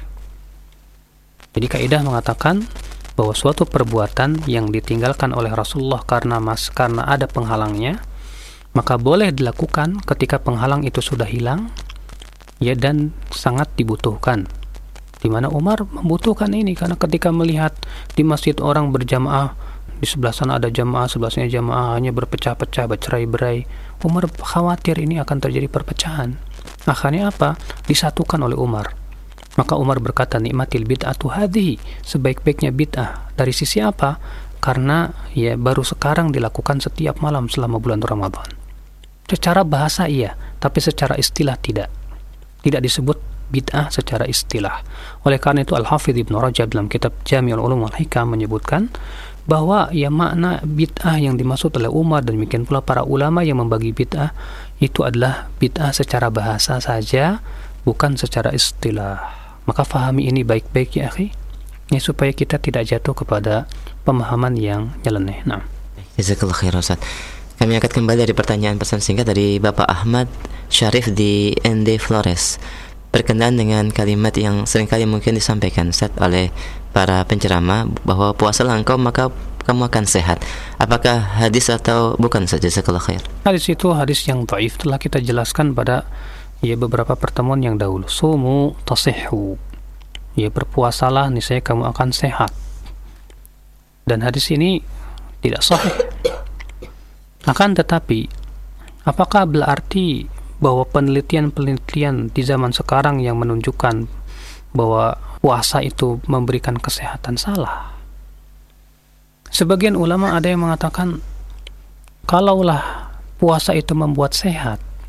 S1: Jadi kaidah mengatakan bahwa suatu perbuatan yang ditinggalkan oleh Rasulullah karena ada penghalangnya, maka boleh dilakukan ketika penghalang itu sudah hilang, dan sangat dibutuhkan. Di mana Umar membutuhkan ini, karena ketika melihat di masjid orang berjamaah, di sebelah sana ada jamaah, sebelah sini jamaah, hanya berpecah-pecah, bercerai-berai, Umar khawatir ini akan terjadi perpecahan. Akhirnya apa? Disatukan oleh Umar. Maka Umar berkata, nikmatil bid'atu hadhihi, sebaik-baiknya bid'ah. Dari sisi apa? Karena baru sekarang dilakukan setiap malam selama bulan Ramadan. Secara bahasa iya, tapi secara istilah tidak. Tidak disebut bid'ah secara istilah. Oleh karena itu Al-Hafidz Ibnu Rajab dalam kitab Jami'ul Ulum wal Hikam menyebutkan bahwa makna bid'ah yang dimaksud oleh Umar dan demikian pula para ulama yang membagi bid'ah itu adalah bid'ah secara bahasa saja, bukan secara istilah. Maka fahami ini baik-baik ya akhi, supaya kita tidak jatuh kepada pemahaman yang nyeleneh. Nah,
S2: jazakallahu khair Ustaz. Kami angkat kembali dari pertanyaan pesan singkat dari Bapak Ahmad Syarif di ND Flores, berkenaan dengan kalimat yang seringkali mungkin disampaikan Ustaz oleh para penceramah, bahwa puasalah engkau maka kamu akan sehat. Apakah hadis atau bukan saja? Jazakallahu khair.
S1: Hadis itu hadis yang dhaif, telah kita jelaskan pada beberapa pertemuan yang dahulu. Sumu tasihhu, berpuasalah niscaya kamu akan sehat. Dan hadis ini tidak sahih. Akan tetapi, apakah berarti bahwa penelitian-penelitian di zaman sekarang yang menunjukkan bahwa puasa itu memberikan kesehatan salah? Sebagian ulama ada yang mengatakan kalaulah puasa itu membuat sehat,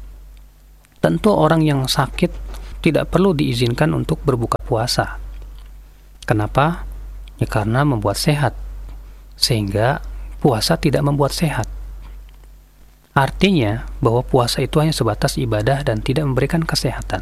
S1: tentu orang yang sakit tidak perlu diizinkan untuk berbuka puasa. Kenapa? Ya karena membuat sehat, sehingga puasa tidak membuat sehat. Artinya bahwa puasa itu hanya sebatas ibadah dan tidak memberikan kesehatan.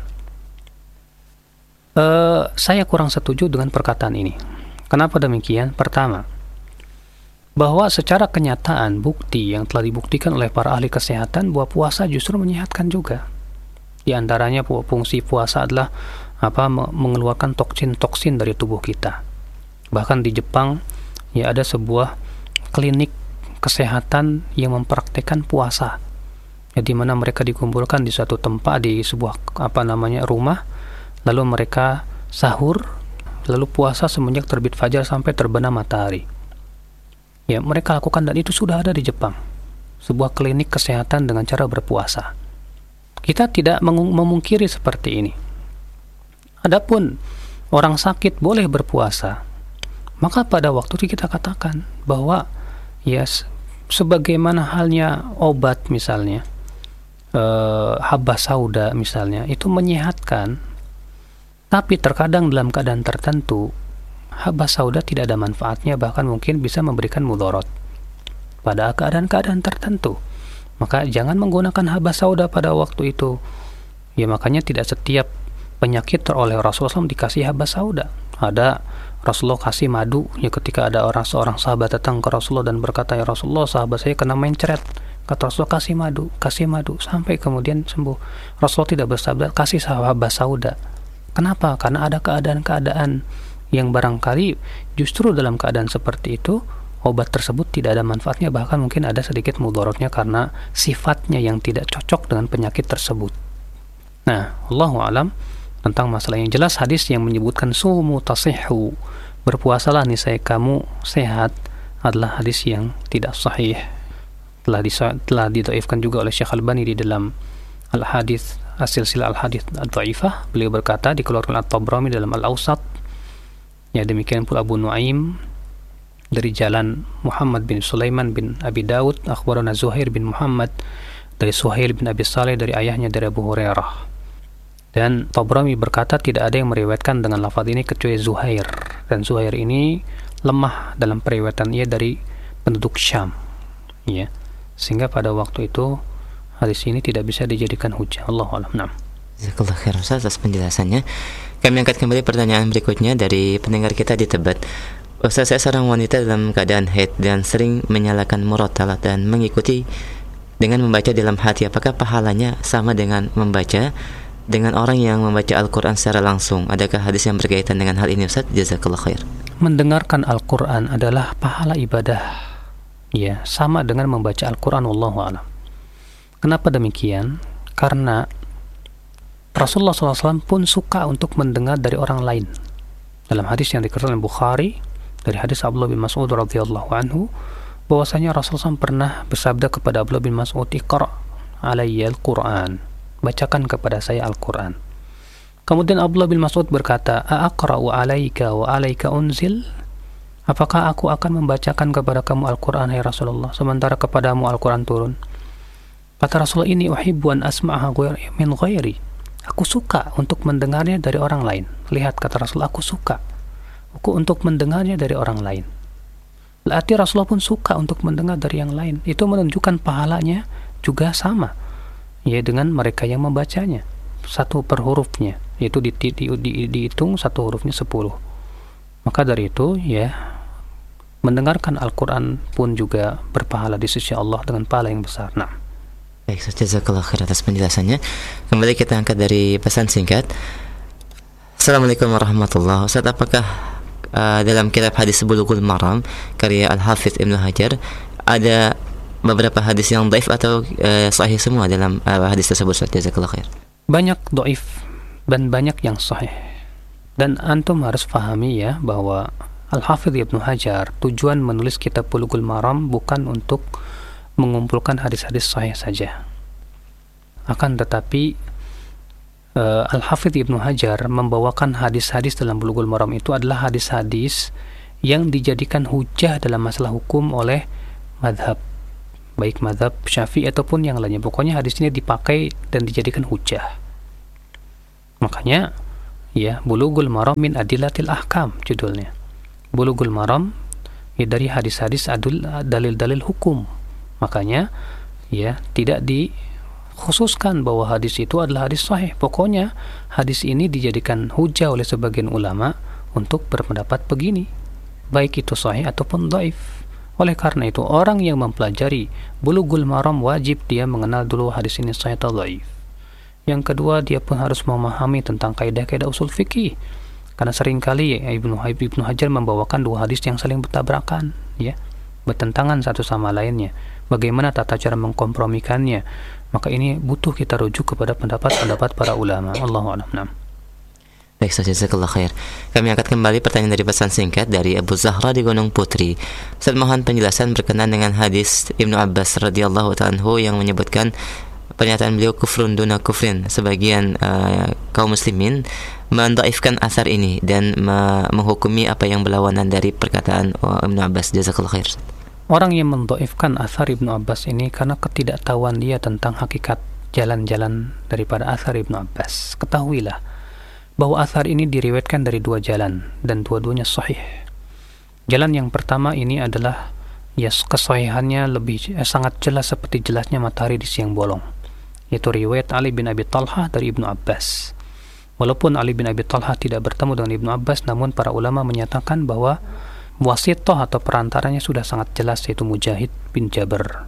S1: Saya kurang setuju dengan perkataan ini. Kenapa demikian? Pertama, bahwa secara kenyataan bukti yang telah dibuktikan oleh para ahli kesehatan bahwa puasa justru menyehatkan juga. Di antaranya fungsi puasa adalah mengeluarkan toksin-toksin dari tubuh kita. Bahkan di Jepang ya ada sebuah klinik kesehatan yang mempraktekkan puasa. Ya, di mana mereka dikumpulkan di suatu tempat di sebuah rumah, lalu mereka sahur, lalu puasa semenjak terbit fajar sampai terbenam matahari. Ya, mereka lakukan dan itu sudah ada di Jepang. Sebuah klinik kesehatan dengan cara berpuasa. Kita tidak memungkiri seperti ini. Adapun orang sakit boleh berpuasa, maka pada waktu itu kita katakan bahwa ya sebagaimana halnya obat misalnya, habas sauda misalnya, itu menyehatkan, tapi terkadang dalam keadaan tertentu habas sauda tidak ada manfaatnya, bahkan mungkin bisa memberikan mudarat pada keadaan-keadaan tertentu. Maka jangan menggunakan habas sauda pada waktu itu. Ya makanya tidak setiap penyakit oleh Rasulullah SAW dikasih habas sauda. Ada Rasulullah kasih madu, ya ketika ada seorang sahabat datang ke Rasulullah dan berkata, ya Rasulullah, sahabat saya kena mencret. Kata Rasulullah, kasih madu sampai kemudian sembuh. Rasulullah tidak bersabda kasih habas sauda. Kenapa? Karena ada keadaan-keadaan yang barangkali justru dalam keadaan seperti itu obat tersebut tidak ada manfaatnya, bahkan mungkin ada sedikit mudaratnya karena sifatnya yang tidak cocok dengan penyakit tersebut. Nah, Allahu a'lam tentang masalah yang jelas hadis yang menyebutkan sumu tasihhu, berpuasalah niscaya kamu sehat, adalah hadis yang tidak sahih. Telah didhaifkan juga oleh Syekh Albani di dalam al-hadis as-silsilah al-hadis ad-dhaifah. Beliau berkata dikeluarkan At-Tabrani dalam Al-Awsat. Ya, demikian pula Abu Nuaim dari jalan Muhammad bin Sulaiman bin Abi Daud, akhbarana Zuhair bin Muhammad dari Suhail bin Abi Saleh dari ayahnya dari Abu Hurairah. Dan Tabrani berkata tidak ada yang meriwayatkan dengan lafaz ini kecuali Zuhair, dan Zuhair ini lemah dalam periwayatan ia dari penduduk Syam, ya, sehingga pada waktu itu hadis ini tidak bisa dijadikan hujjah. Allahu a'lam. Naam.
S2: Jazakallahu khairan Ustaz atas penjelasannya. Kami angkat kembali pertanyaan berikutnya dari pendengar kita di Tebet. Ustaz, saya seorang wanita dalam keadaan haid dan sering menyalakan murotalah dan mengikuti dengan membaca dalam hati. Apakah pahalanya sama dengan membaca dengan orang yang membaca Al-Quran secara langsung? Adakah hadis yang berkaitan dengan hal ini, Ustaz? Jazakallahu khair.
S1: Mendengarkan Al-Quran adalah pahala ibadah, ya, sama dengan membaca Al-Quran. Wallahu a'lam. Kenapa demikian? Karena Rasulullah SAW pun suka untuk mendengar dari orang lain. Dalam hadis yang dikeluarkan oleh Bukhari dari hadis Abdullah bin Mas'ud radhiyallahu anhu, bahwasanya Rasulullah SAW pernah bersabda kepada Abdullah bin Mas'ud, "Iqra' alayya al-Quran." Bacakan kepada saya Al-Quran. Kemudian Abdullah bin Mas'ud berkata, "Aqra'u alayka wa alayka unzil?" Apakah aku akan membacakan kepada kamu Al-Quran, hai Rasulullah, sementara kepadamu Al-Quran turun? Kata Rasulullah, "Ini uhibbu an asma'aha min ghairi." Aku suka untuk mendengarnya dari orang lain. Lihat, kata Rasulullah, aku suka untuk mendengarnya dari orang lain. Berarti Rasulullah pun suka untuk mendengar dari yang lain. Itu menunjukkan pahalanya juga sama, ya, dengan mereka yang membacanya. Satu per hurufnya, yaitu dihitung satu hurufnya 10. Maka dari itu, ya, mendengarkan Al-Quran pun juga berpahala di sisi Allah dengan pahala yang besar. Nah,
S2: baik, jazakallahu khair atas penjelasannya. Kembali kita angkat dari pesan singkat. Assalamualaikum warahmatullahi wabarakatuh. Ustaz, apakah dalam kitab hadis Bulughul Maram karya Al-Hafidz Ibnu Hajar ada beberapa hadis yang dhaif atau sahih semua dalam hadis tersebut? Ustaz, jazakallahu khair.
S1: Banyak dhaif dan banyak yang sahih. Dan antum harus pahami, ya, bahwa Al-Hafidz Ibnu Hajar tujuan menulis kitab Bulughul Maram bukan untuk mengumpulkan hadis-hadis sahih saja. Akan tetapi Al-Hafidz Ibnu Hajar membawakan hadis-hadis dalam Bulughul Maram itu adalah hadis-hadis yang dijadikan hujah dalam masalah hukum oleh madhab baik mazhab Syafi'i ataupun yang lainnya. Pokoknya hadis ini dipakai dan dijadikan hujah. Makanya ya, Bulughul Maram min Adillatil Ahkam judulnya. Bulughul Maram ya dari hadis-hadis dalil-dalil hukum. Makanya ya tidak dikhususkan bahwa hadis itu adalah hadis sahih. Pokoknya hadis ini dijadikan hujah oleh sebagian ulama untuk berpendapat begini, baik itu sahih ataupun dhaif. Oleh karena itu, orang yang mempelajari Bulughul Maram wajib dia mengenal dulu hadis ini sahih atau dhaif. Yang kedua, dia pun harus memahami tentang kaidah-kaidah usul fikih. Karena seringkali Ibnu Hajar membawakan dua hadis yang saling bertabrakan, ya, bertentangan satu sama lainnya. Bagaimana tata cara mengkompromikannya? Maka ini butuh kita rujuk kepada pendapat-pendapat para ulama. Allahu a'lam.
S2: Baik, jazakallah khair. Kami angkat kembali pertanyaan dari pesan singkat dari Abu Zahra di Gunung Putri. Saya mohon penjelasan berkenaan dengan hadis Ibnu Abbas radhiyallahu ta'ala anhu yang menyebutkan pernyataan beliau kufrun duna kufrin. Sebagian kaum muslimin mendhaifkan asar ini dan menghukumi apa yang berlawanan dari perkataan Ibnu Abbas. Jazakallah khair.
S1: Orang yang mendhaifkan asar Ibnu Abbas ini karena ketidaktahuan dia tentang hakikat jalan-jalan daripada asar Ibnu Abbas. Ketahuilah bahwa asar ini diriwayatkan dari dua jalan dan dua-duanya sahih. Jalan yang pertama ini adalah ya kesahihannya lebih sangat jelas seperti jelasnya matahari di siang bolong, yaitu riwayat Ali bin Abi Talha dari Ibnu Abbas. Walaupun Ali bin Abi Talha tidak bertemu dengan Ibnu Abbas, namun para ulama menyatakan bahwa wasithah atau perantaranya sudah sangat jelas, yaitu Mujahid bin Jabr.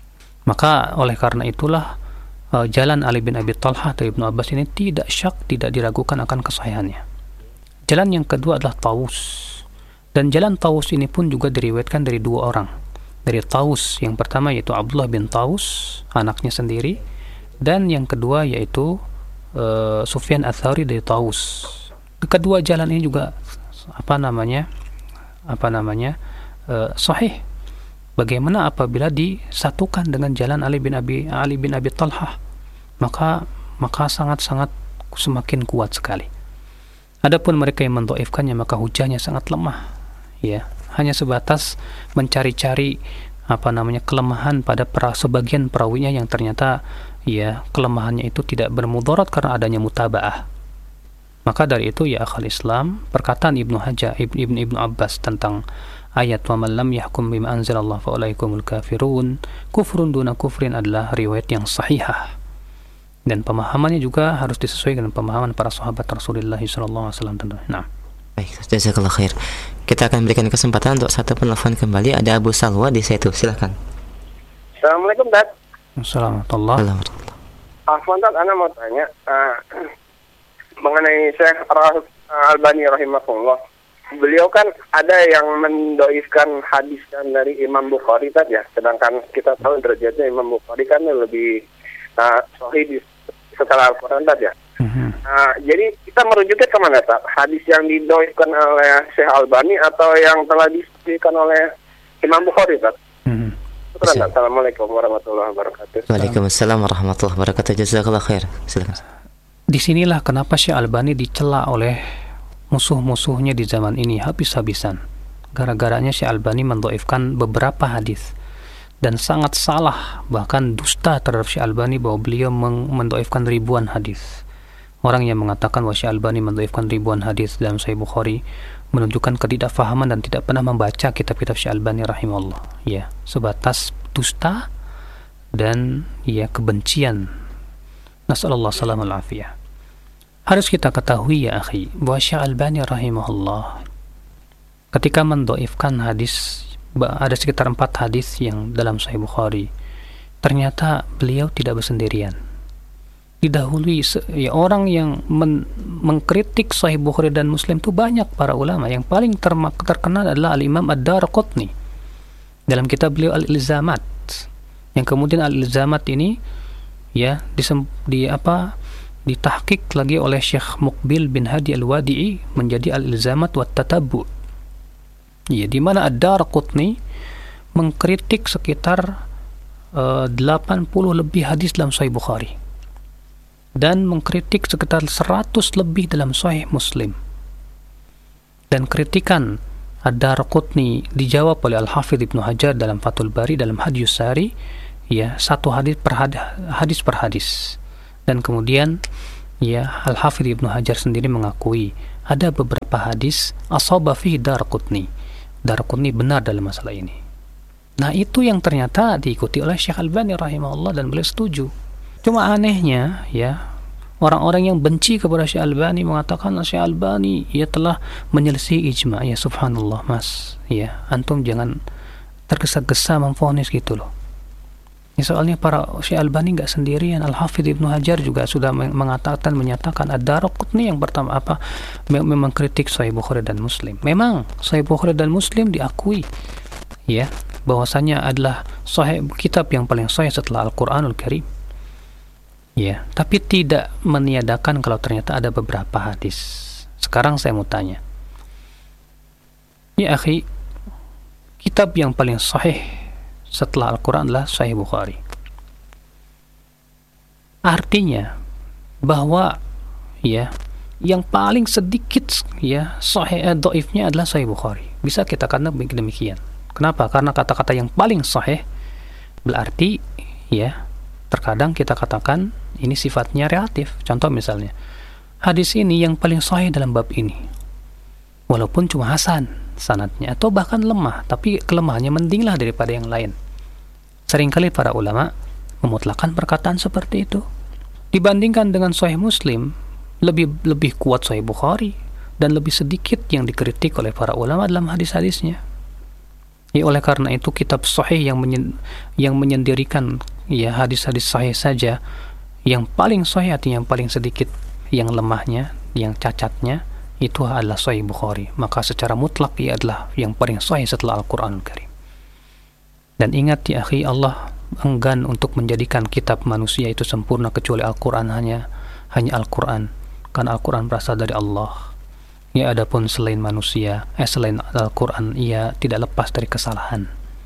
S1: Maka oleh karena itulah jalan Ali bin Abi Talha dari Ibnu Abbas ini tidak syak, tidak diragukan akan kesahihannya. Jalan yang kedua adalah Tawus, dan jalan Tawus ini pun juga diriwayatkan dari dua orang. Dari Tawus yang pertama yaitu Abdullah bin Tawus, anaknya sendiri, dan yang kedua yaitu Sufyan Ats-Tsauri dari Tawus. Kedua jalan ini juga sahih. Bagaimana apabila disatukan dengan jalan Ali bin Abi Talha, maka sangat-sangat semakin kuat sekali. Adapun mereka yang mendhaifkannya, maka hujahnya sangat lemah, ya, hanya sebatas mencari-cari kelemahan pada sebagian perawinya yang ternyata ya kelemahannya itu tidak bermudarat karena adanya mutaba'ah. Maka dari itu ya akhal Islam, perkataan Ibnu Abbas tentang ayat wa man lam yahkum bima anzalallahu fa ulaikumul kafirun kufrun duna kufrin adalah riwayat yang sahihah, dan pemahamannya juga harus disesuaikan dengan pemahaman para sahabat Rasulullah sallallahu alaihi wasallam tentunya. Nah,
S2: baik, jazakallah khair. Kita akan berikan kesempatan untuk satu penelpon kembali. Ada Abu Salwa di Setu, silakan.
S10: Assalamualaikum, Dad.
S1: Assalamualaikum.
S10: Afwan, Dad, ana mau tanya mengenai Syekh Albani rahimahullah. Beliau kan ada yang mendoifkan hadis kan dari Imam Bukhari tadi ya, sedangkan kita tahu derajatnya Imam Bukhari kan lebih sahih setelah Al-Quran tadi ya. Jadi kita merujuknya kemana, tak? Hadis yang didoifkan oleh Syekh Albani atau yang telah disebutkan oleh Imam Bukhari, tak? Assalamualaikum warahmatullahi wabarakatuh.
S2: Waalaikumsalam warahmatullahi wabarakatuh. Jazakallah khair. Silakan.
S1: Disinilah kenapa Syekh Albani dicela oleh musuh-musuhnya di zaman ini habis-habisan. Gara-garanya Syekh Albani mendhaifkan beberapa hadis dan sangat salah, bahkan dusta terhadap Syekh Albani bahwa beliau mendhaifkan ribuan hadis. Orang yang mengatakan bahwa Syekh Albani mendhaifkan ribuan hadis dalam Sahih Bukhari menunjukkan ketidakfahaman dan tidak pernah membaca kitab-kitab Syekh Albani rahimahullah. Ya, sebatas dusta dan ya kebencian. Nasallallahu salamul afiyah. Harus kita ketahui ya akhi, bahwa Syekh Albani rahimahullah ketika mendhaifkan hadis, ada sekitar 4 hadis yang dalam Sahih Bukhari, ternyata beliau tidak bersendirian. Didahului ya, orang yang mengkritik Sahih Bukhari dan Muslim itu banyak para ulama. Yang paling terkenal adalah Al-Imam Ad-Darqutni dalam kitab beliau Al-Ilzamat, yang kemudian Al-Ilzamat ini ya ditahqiq lagi oleh Syekh Muqbil bin Hadi Al-Wadi'i menjadi Al-Ilzamat wa Tatabbu. Ya, di mana Ad-Darqutni mengkritik sekitar 80 lebih hadis dalam Sahih Bukhari dan mengkritik sekitar 100 lebih dalam Sahih Muslim. Dan kritikan Ad-Darqutni dijawab oleh Al-Hafidz Ibnu Hajar dalam Fathul Bari dalam Hadis Sari, ya, satu hadis per hadis. Dan kemudian ya Al-Hafidz Ibnu Hajar sendiri mengakui ada beberapa hadis asaba fi Darqutni. Darqutni benar dalam masalah ini. Nah, itu yang ternyata diikuti oleh Syekh Albani rahimahullah dan beliau setuju. Cuma anehnya ya, orang-orang yang benci kepada Syekh Albani mengatakan Syekh Albani ia telah menyelesaikan ijma'. Ya subhanallah Mas, ya antum jangan tergesa-gesa memvonis gitu loh. Ya, soalnya para Syekh Albani nggak sendirian. Al-Hafidz Ibnu Hajar juga sudah menyatakan Ad-Darqutni yang pertama memang kritik Sahih Bukhari dan Muslim. Memang Sahih Bukhari dan Muslim diakui ya bahwasanya adalah kitab yang paling sahih setelah Al-Qur'anul Karim. Ya, tapi tidak meniadakan kalau ternyata ada beberapa hadis. Sekarang saya mau tanya, ya akhi, kitab yang paling sahih setelah Al-Quran adalah Sahih Bukhari. Artinya bahwa ya yang paling sedikit ya sahih dhaifnya adalah Sahih Bukhari. Bisa kita katakan demikian. Kenapa? Karena kata-kata yang paling sahih berarti ya terkadang kita katakan ini sifatnya relatif. Contoh misalnya, hadis ini yang paling sahih dalam bab ini, walaupun cuma hasan sanadnya atau bahkan lemah, tapi kelemahannya mendinglah daripada yang lain. Seringkali para ulama memutlakkan perkataan seperti itu. Dibandingkan dengan Sahih Muslim, lebih kuat Sahih Bukhari dan lebih sedikit yang dikritik oleh para ulama dalam hadis-hadisnya. Ya, oleh karena itu kitab sahih yang menyendirikan ya hadis-hadis sahih saja, yang paling sahih artinya yang paling sedikit yang lemahnya, yang cacatnya itu adalah Sahih Bukhari. Maka secara mutlak ia adalah yang paling sahih setelah Al-Qur'anul Karim. Dan ingat ya akhi, Allah enggan untuk menjadikan kitab manusia itu sempurna kecuali Al-Qur'an, hanya Al-Qur'an, karena Al-Qur'an berasal dari Allah. Ya, adapun selain manusia, selain Al-Qur'an, ia tidak lepas dari kesalahan.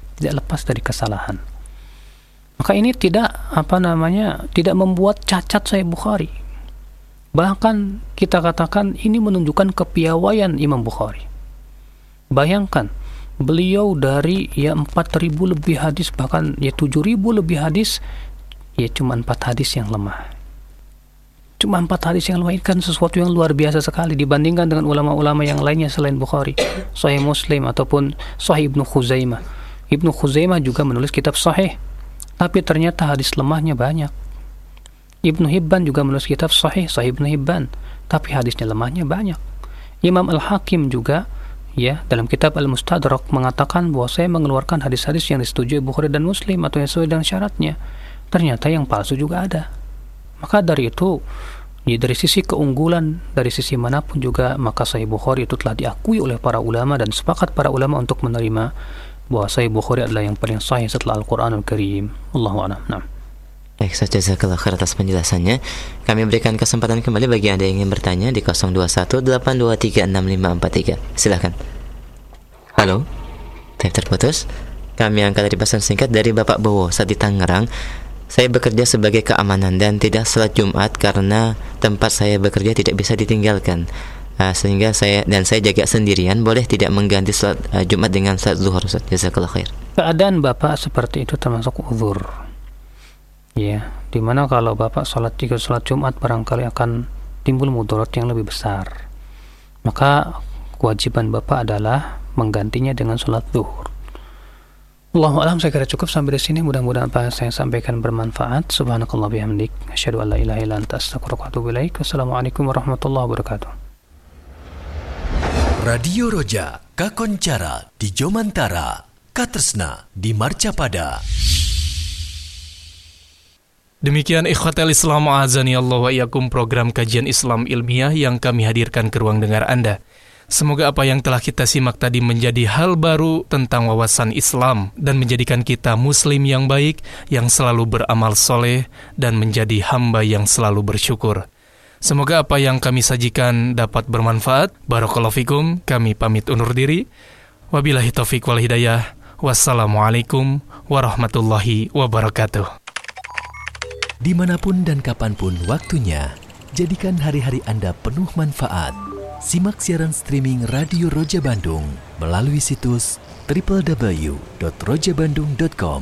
S1: Maka ini tidak tidak membuat cacat Sahih Bukhari. Bahkan kita katakan ini menunjukkan kepiawaian Imam Bukhari. Bayangkan, beliau dari 4.000 lebih hadis, bahkan 7.000 lebih hadis, cuma 4 hadis yang lemah. Cuma 4 hadis yang lemah, kan sesuatu yang luar biasa sekali dibandingkan dengan ulama-ulama yang lainnya selain Bukhari. Sahih Muslim ataupun Sahih Ibnu Khuzaimah. Ibnu Khuzaimah juga menulis kitab sahih, tapi ternyata hadis lemahnya banyak. Ibnu Hibban juga menulis kitab Sahih Ibnu Hibban, tapi hadisnya lemahnya banyak. Imam Al-Hakim juga ya dalam kitab Al-Mustadrak mengatakan bahwa saya mengeluarkan hadis-hadis yang disetujui Bukhari dan Muslim atau yang sesuai dengan syaratnya. Ternyata yang palsu juga ada. Maka dari itu, ya, dari sisi keunggulan, dari sisi manapun juga, maka Sahih Bukhari itu telah diakui oleh para ulama dan sepakat para ulama untuk menerima bahwa Sahih Bukhari adalah yang paling sahih setelah Al-Qur'anul Karim. Allahu a'lam. Nah.
S2: Baik, jazakallahu khair atas penjelasannya. Kami berikan kesempatan kembali bagi Anda yang ingin bertanya di 0218236543. Silakan. Halo. Terputus. Kami angkat dari pesan singkat dari Bapak Bowo saat di Tangerang. Saya bekerja sebagai keamanan dan tidak salat Jumat karena tempat saya bekerja tidak bisa ditinggalkan. Sehingga saya jaga sendirian. Boleh tidak mengganti salat Jumat dengan salat zuhur? Jazakallahu khair.
S1: Keadaan Bapak seperti itu termasuk uzur. Ya, dimana kalau Bapak salat Jumat barangkali akan timbul mudarat yang lebih besar. Maka kewajiban Bapak adalah menggantinya dengan salat zuhur. Allahu a'lam, saya kira cukup sampai di sini. Mudah-mudahan apa yang saya sampaikan bermanfaat. Subhanakallah bihamdik, asyhadu an la ilaha illa anta, astaghfiruka wa atubu ilaik. Wassalamualaikum warahmatullahi wabarakatuh.
S11: Radio Roja, Kakoncara di Jomantara, Katresna di Marcapada.
S12: Demikian ikhwatal Islam azani Allah wa iyyakum, program kajian Islam ilmiah yang kami hadirkan ke ruang dengar Anda. Semoga apa yang telah kita simak tadi menjadi hal baru tentang wawasan Islam dan menjadikan kita muslim yang baik, yang selalu beramal soleh dan menjadi hamba yang selalu bersyukur. Semoga apa yang kami sajikan dapat bermanfaat. Barakallahu fikum. Kami pamit undur diri. Wabillahi taufiq wal hidayah. Wassalamualaikum warahmatullahi wabarakatuh.
S11: Dimanapun dan kapanpun waktunya, jadikan hari-hari Anda penuh manfaat. Simak siaran streaming Radio Roja Bandung melalui situs www.rojabandung.com.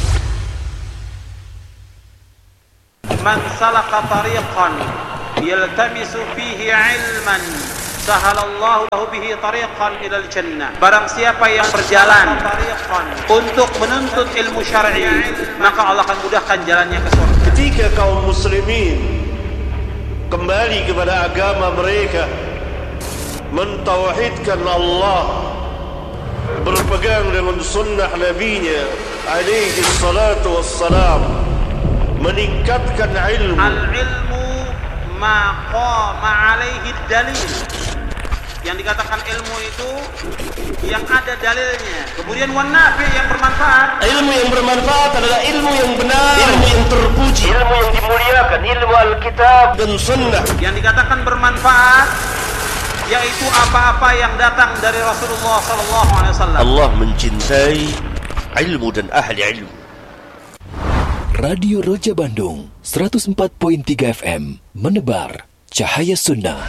S13: Man salaka tariqan yaltamisu fihi ilman sahalallahu lahu bihi tariqan ilal jannah. Barang siapa yang berjalan untuk menuntut ilmu syar'i, maka Allah akan mudahkan jalannya ke surga.
S14: Ketika kaum muslimin kembali kepada agama mereka, mentauhidkan Allah, berpegang dengan sunnah nabinya alaihi salatu wassalam, meningkatkan ilmu.
S13: Al-ilmu ma qama alaihi dalil. Yang dikatakan ilmu itu yang ada dalilnya. Kemudian wan nafi, yang bermanfaat.
S14: Ilmu yang bermanfaat adalah ilmu yang benar, ilmu yang terpuji, ilmu yang dimuliakan, ilmu Alkitab dan sunnah.
S13: Yang dikatakan bermanfaat yaitu apa-apa yang datang dari Rasulullah SAW.
S14: Allah mencintai ilmu dan ahli ilmu.
S11: Radio Roja Bandung 104.3 FM menebar cahaya sunnah.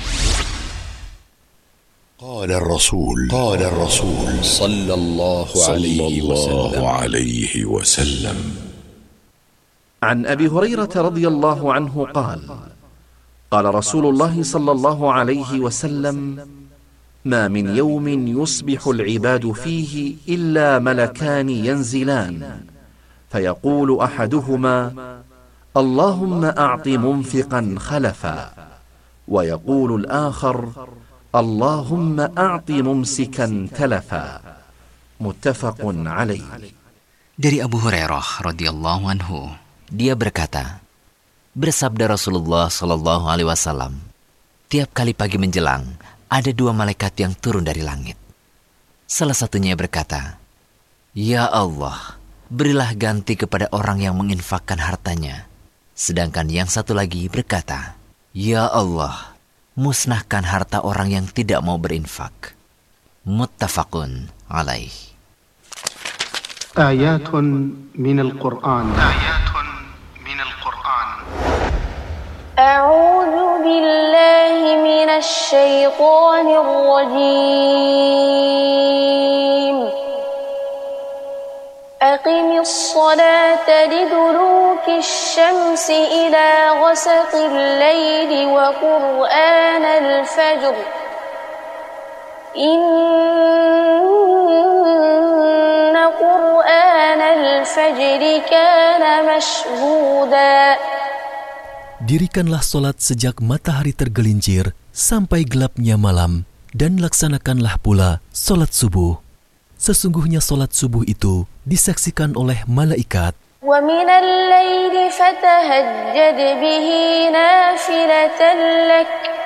S15: قال الرسول صلى الله عليه وسلم
S16: عن أبي هريرة رضي الله عنه قال قال رسول الله صلى الله عليه وسلم ما من يوم يصبح العباد فيه إلا ملكان ينزلان فيقول أحدهما اللهم أعط منفقا خلفا ويقول الآخر اللهم أعط ممسكا تلفا متفق عليه.
S17: Dari Abu Hurairah radhiyallahu anhu, dia berkata, bersabda Rasulullah sallallahu alaihi wasallam, tiap kali pagi menjelang ada dua malaikat yang turun dari langit. Salah satunya berkata, ya Allah, berilah ganti kepada orang yang menginfakkan hartanya. Sedangkan yang satu lagi berkata, ya Allah, musnahkan harta orang yang tidak mau berinfak. Muttafaqun alaih.
S18: Ayatun minal Qur'an.
S19: A'udzu billahi minasy syaithanir rajim. Aqimis salata liduluki syamsi ila ghasaqil laili wa qur'anal fajr. Inna qur'anal fajri kana mashhuda.
S11: Dirikanlah solat sejak matahari tergelincir sampai gelapnya malam, dan laksanakanlah pula solat subuh. Sesungguhnya solat subuh itu disaksikan oleh malaikat.
S19: Wa minal laili fatahajjad bihi nafilatan lak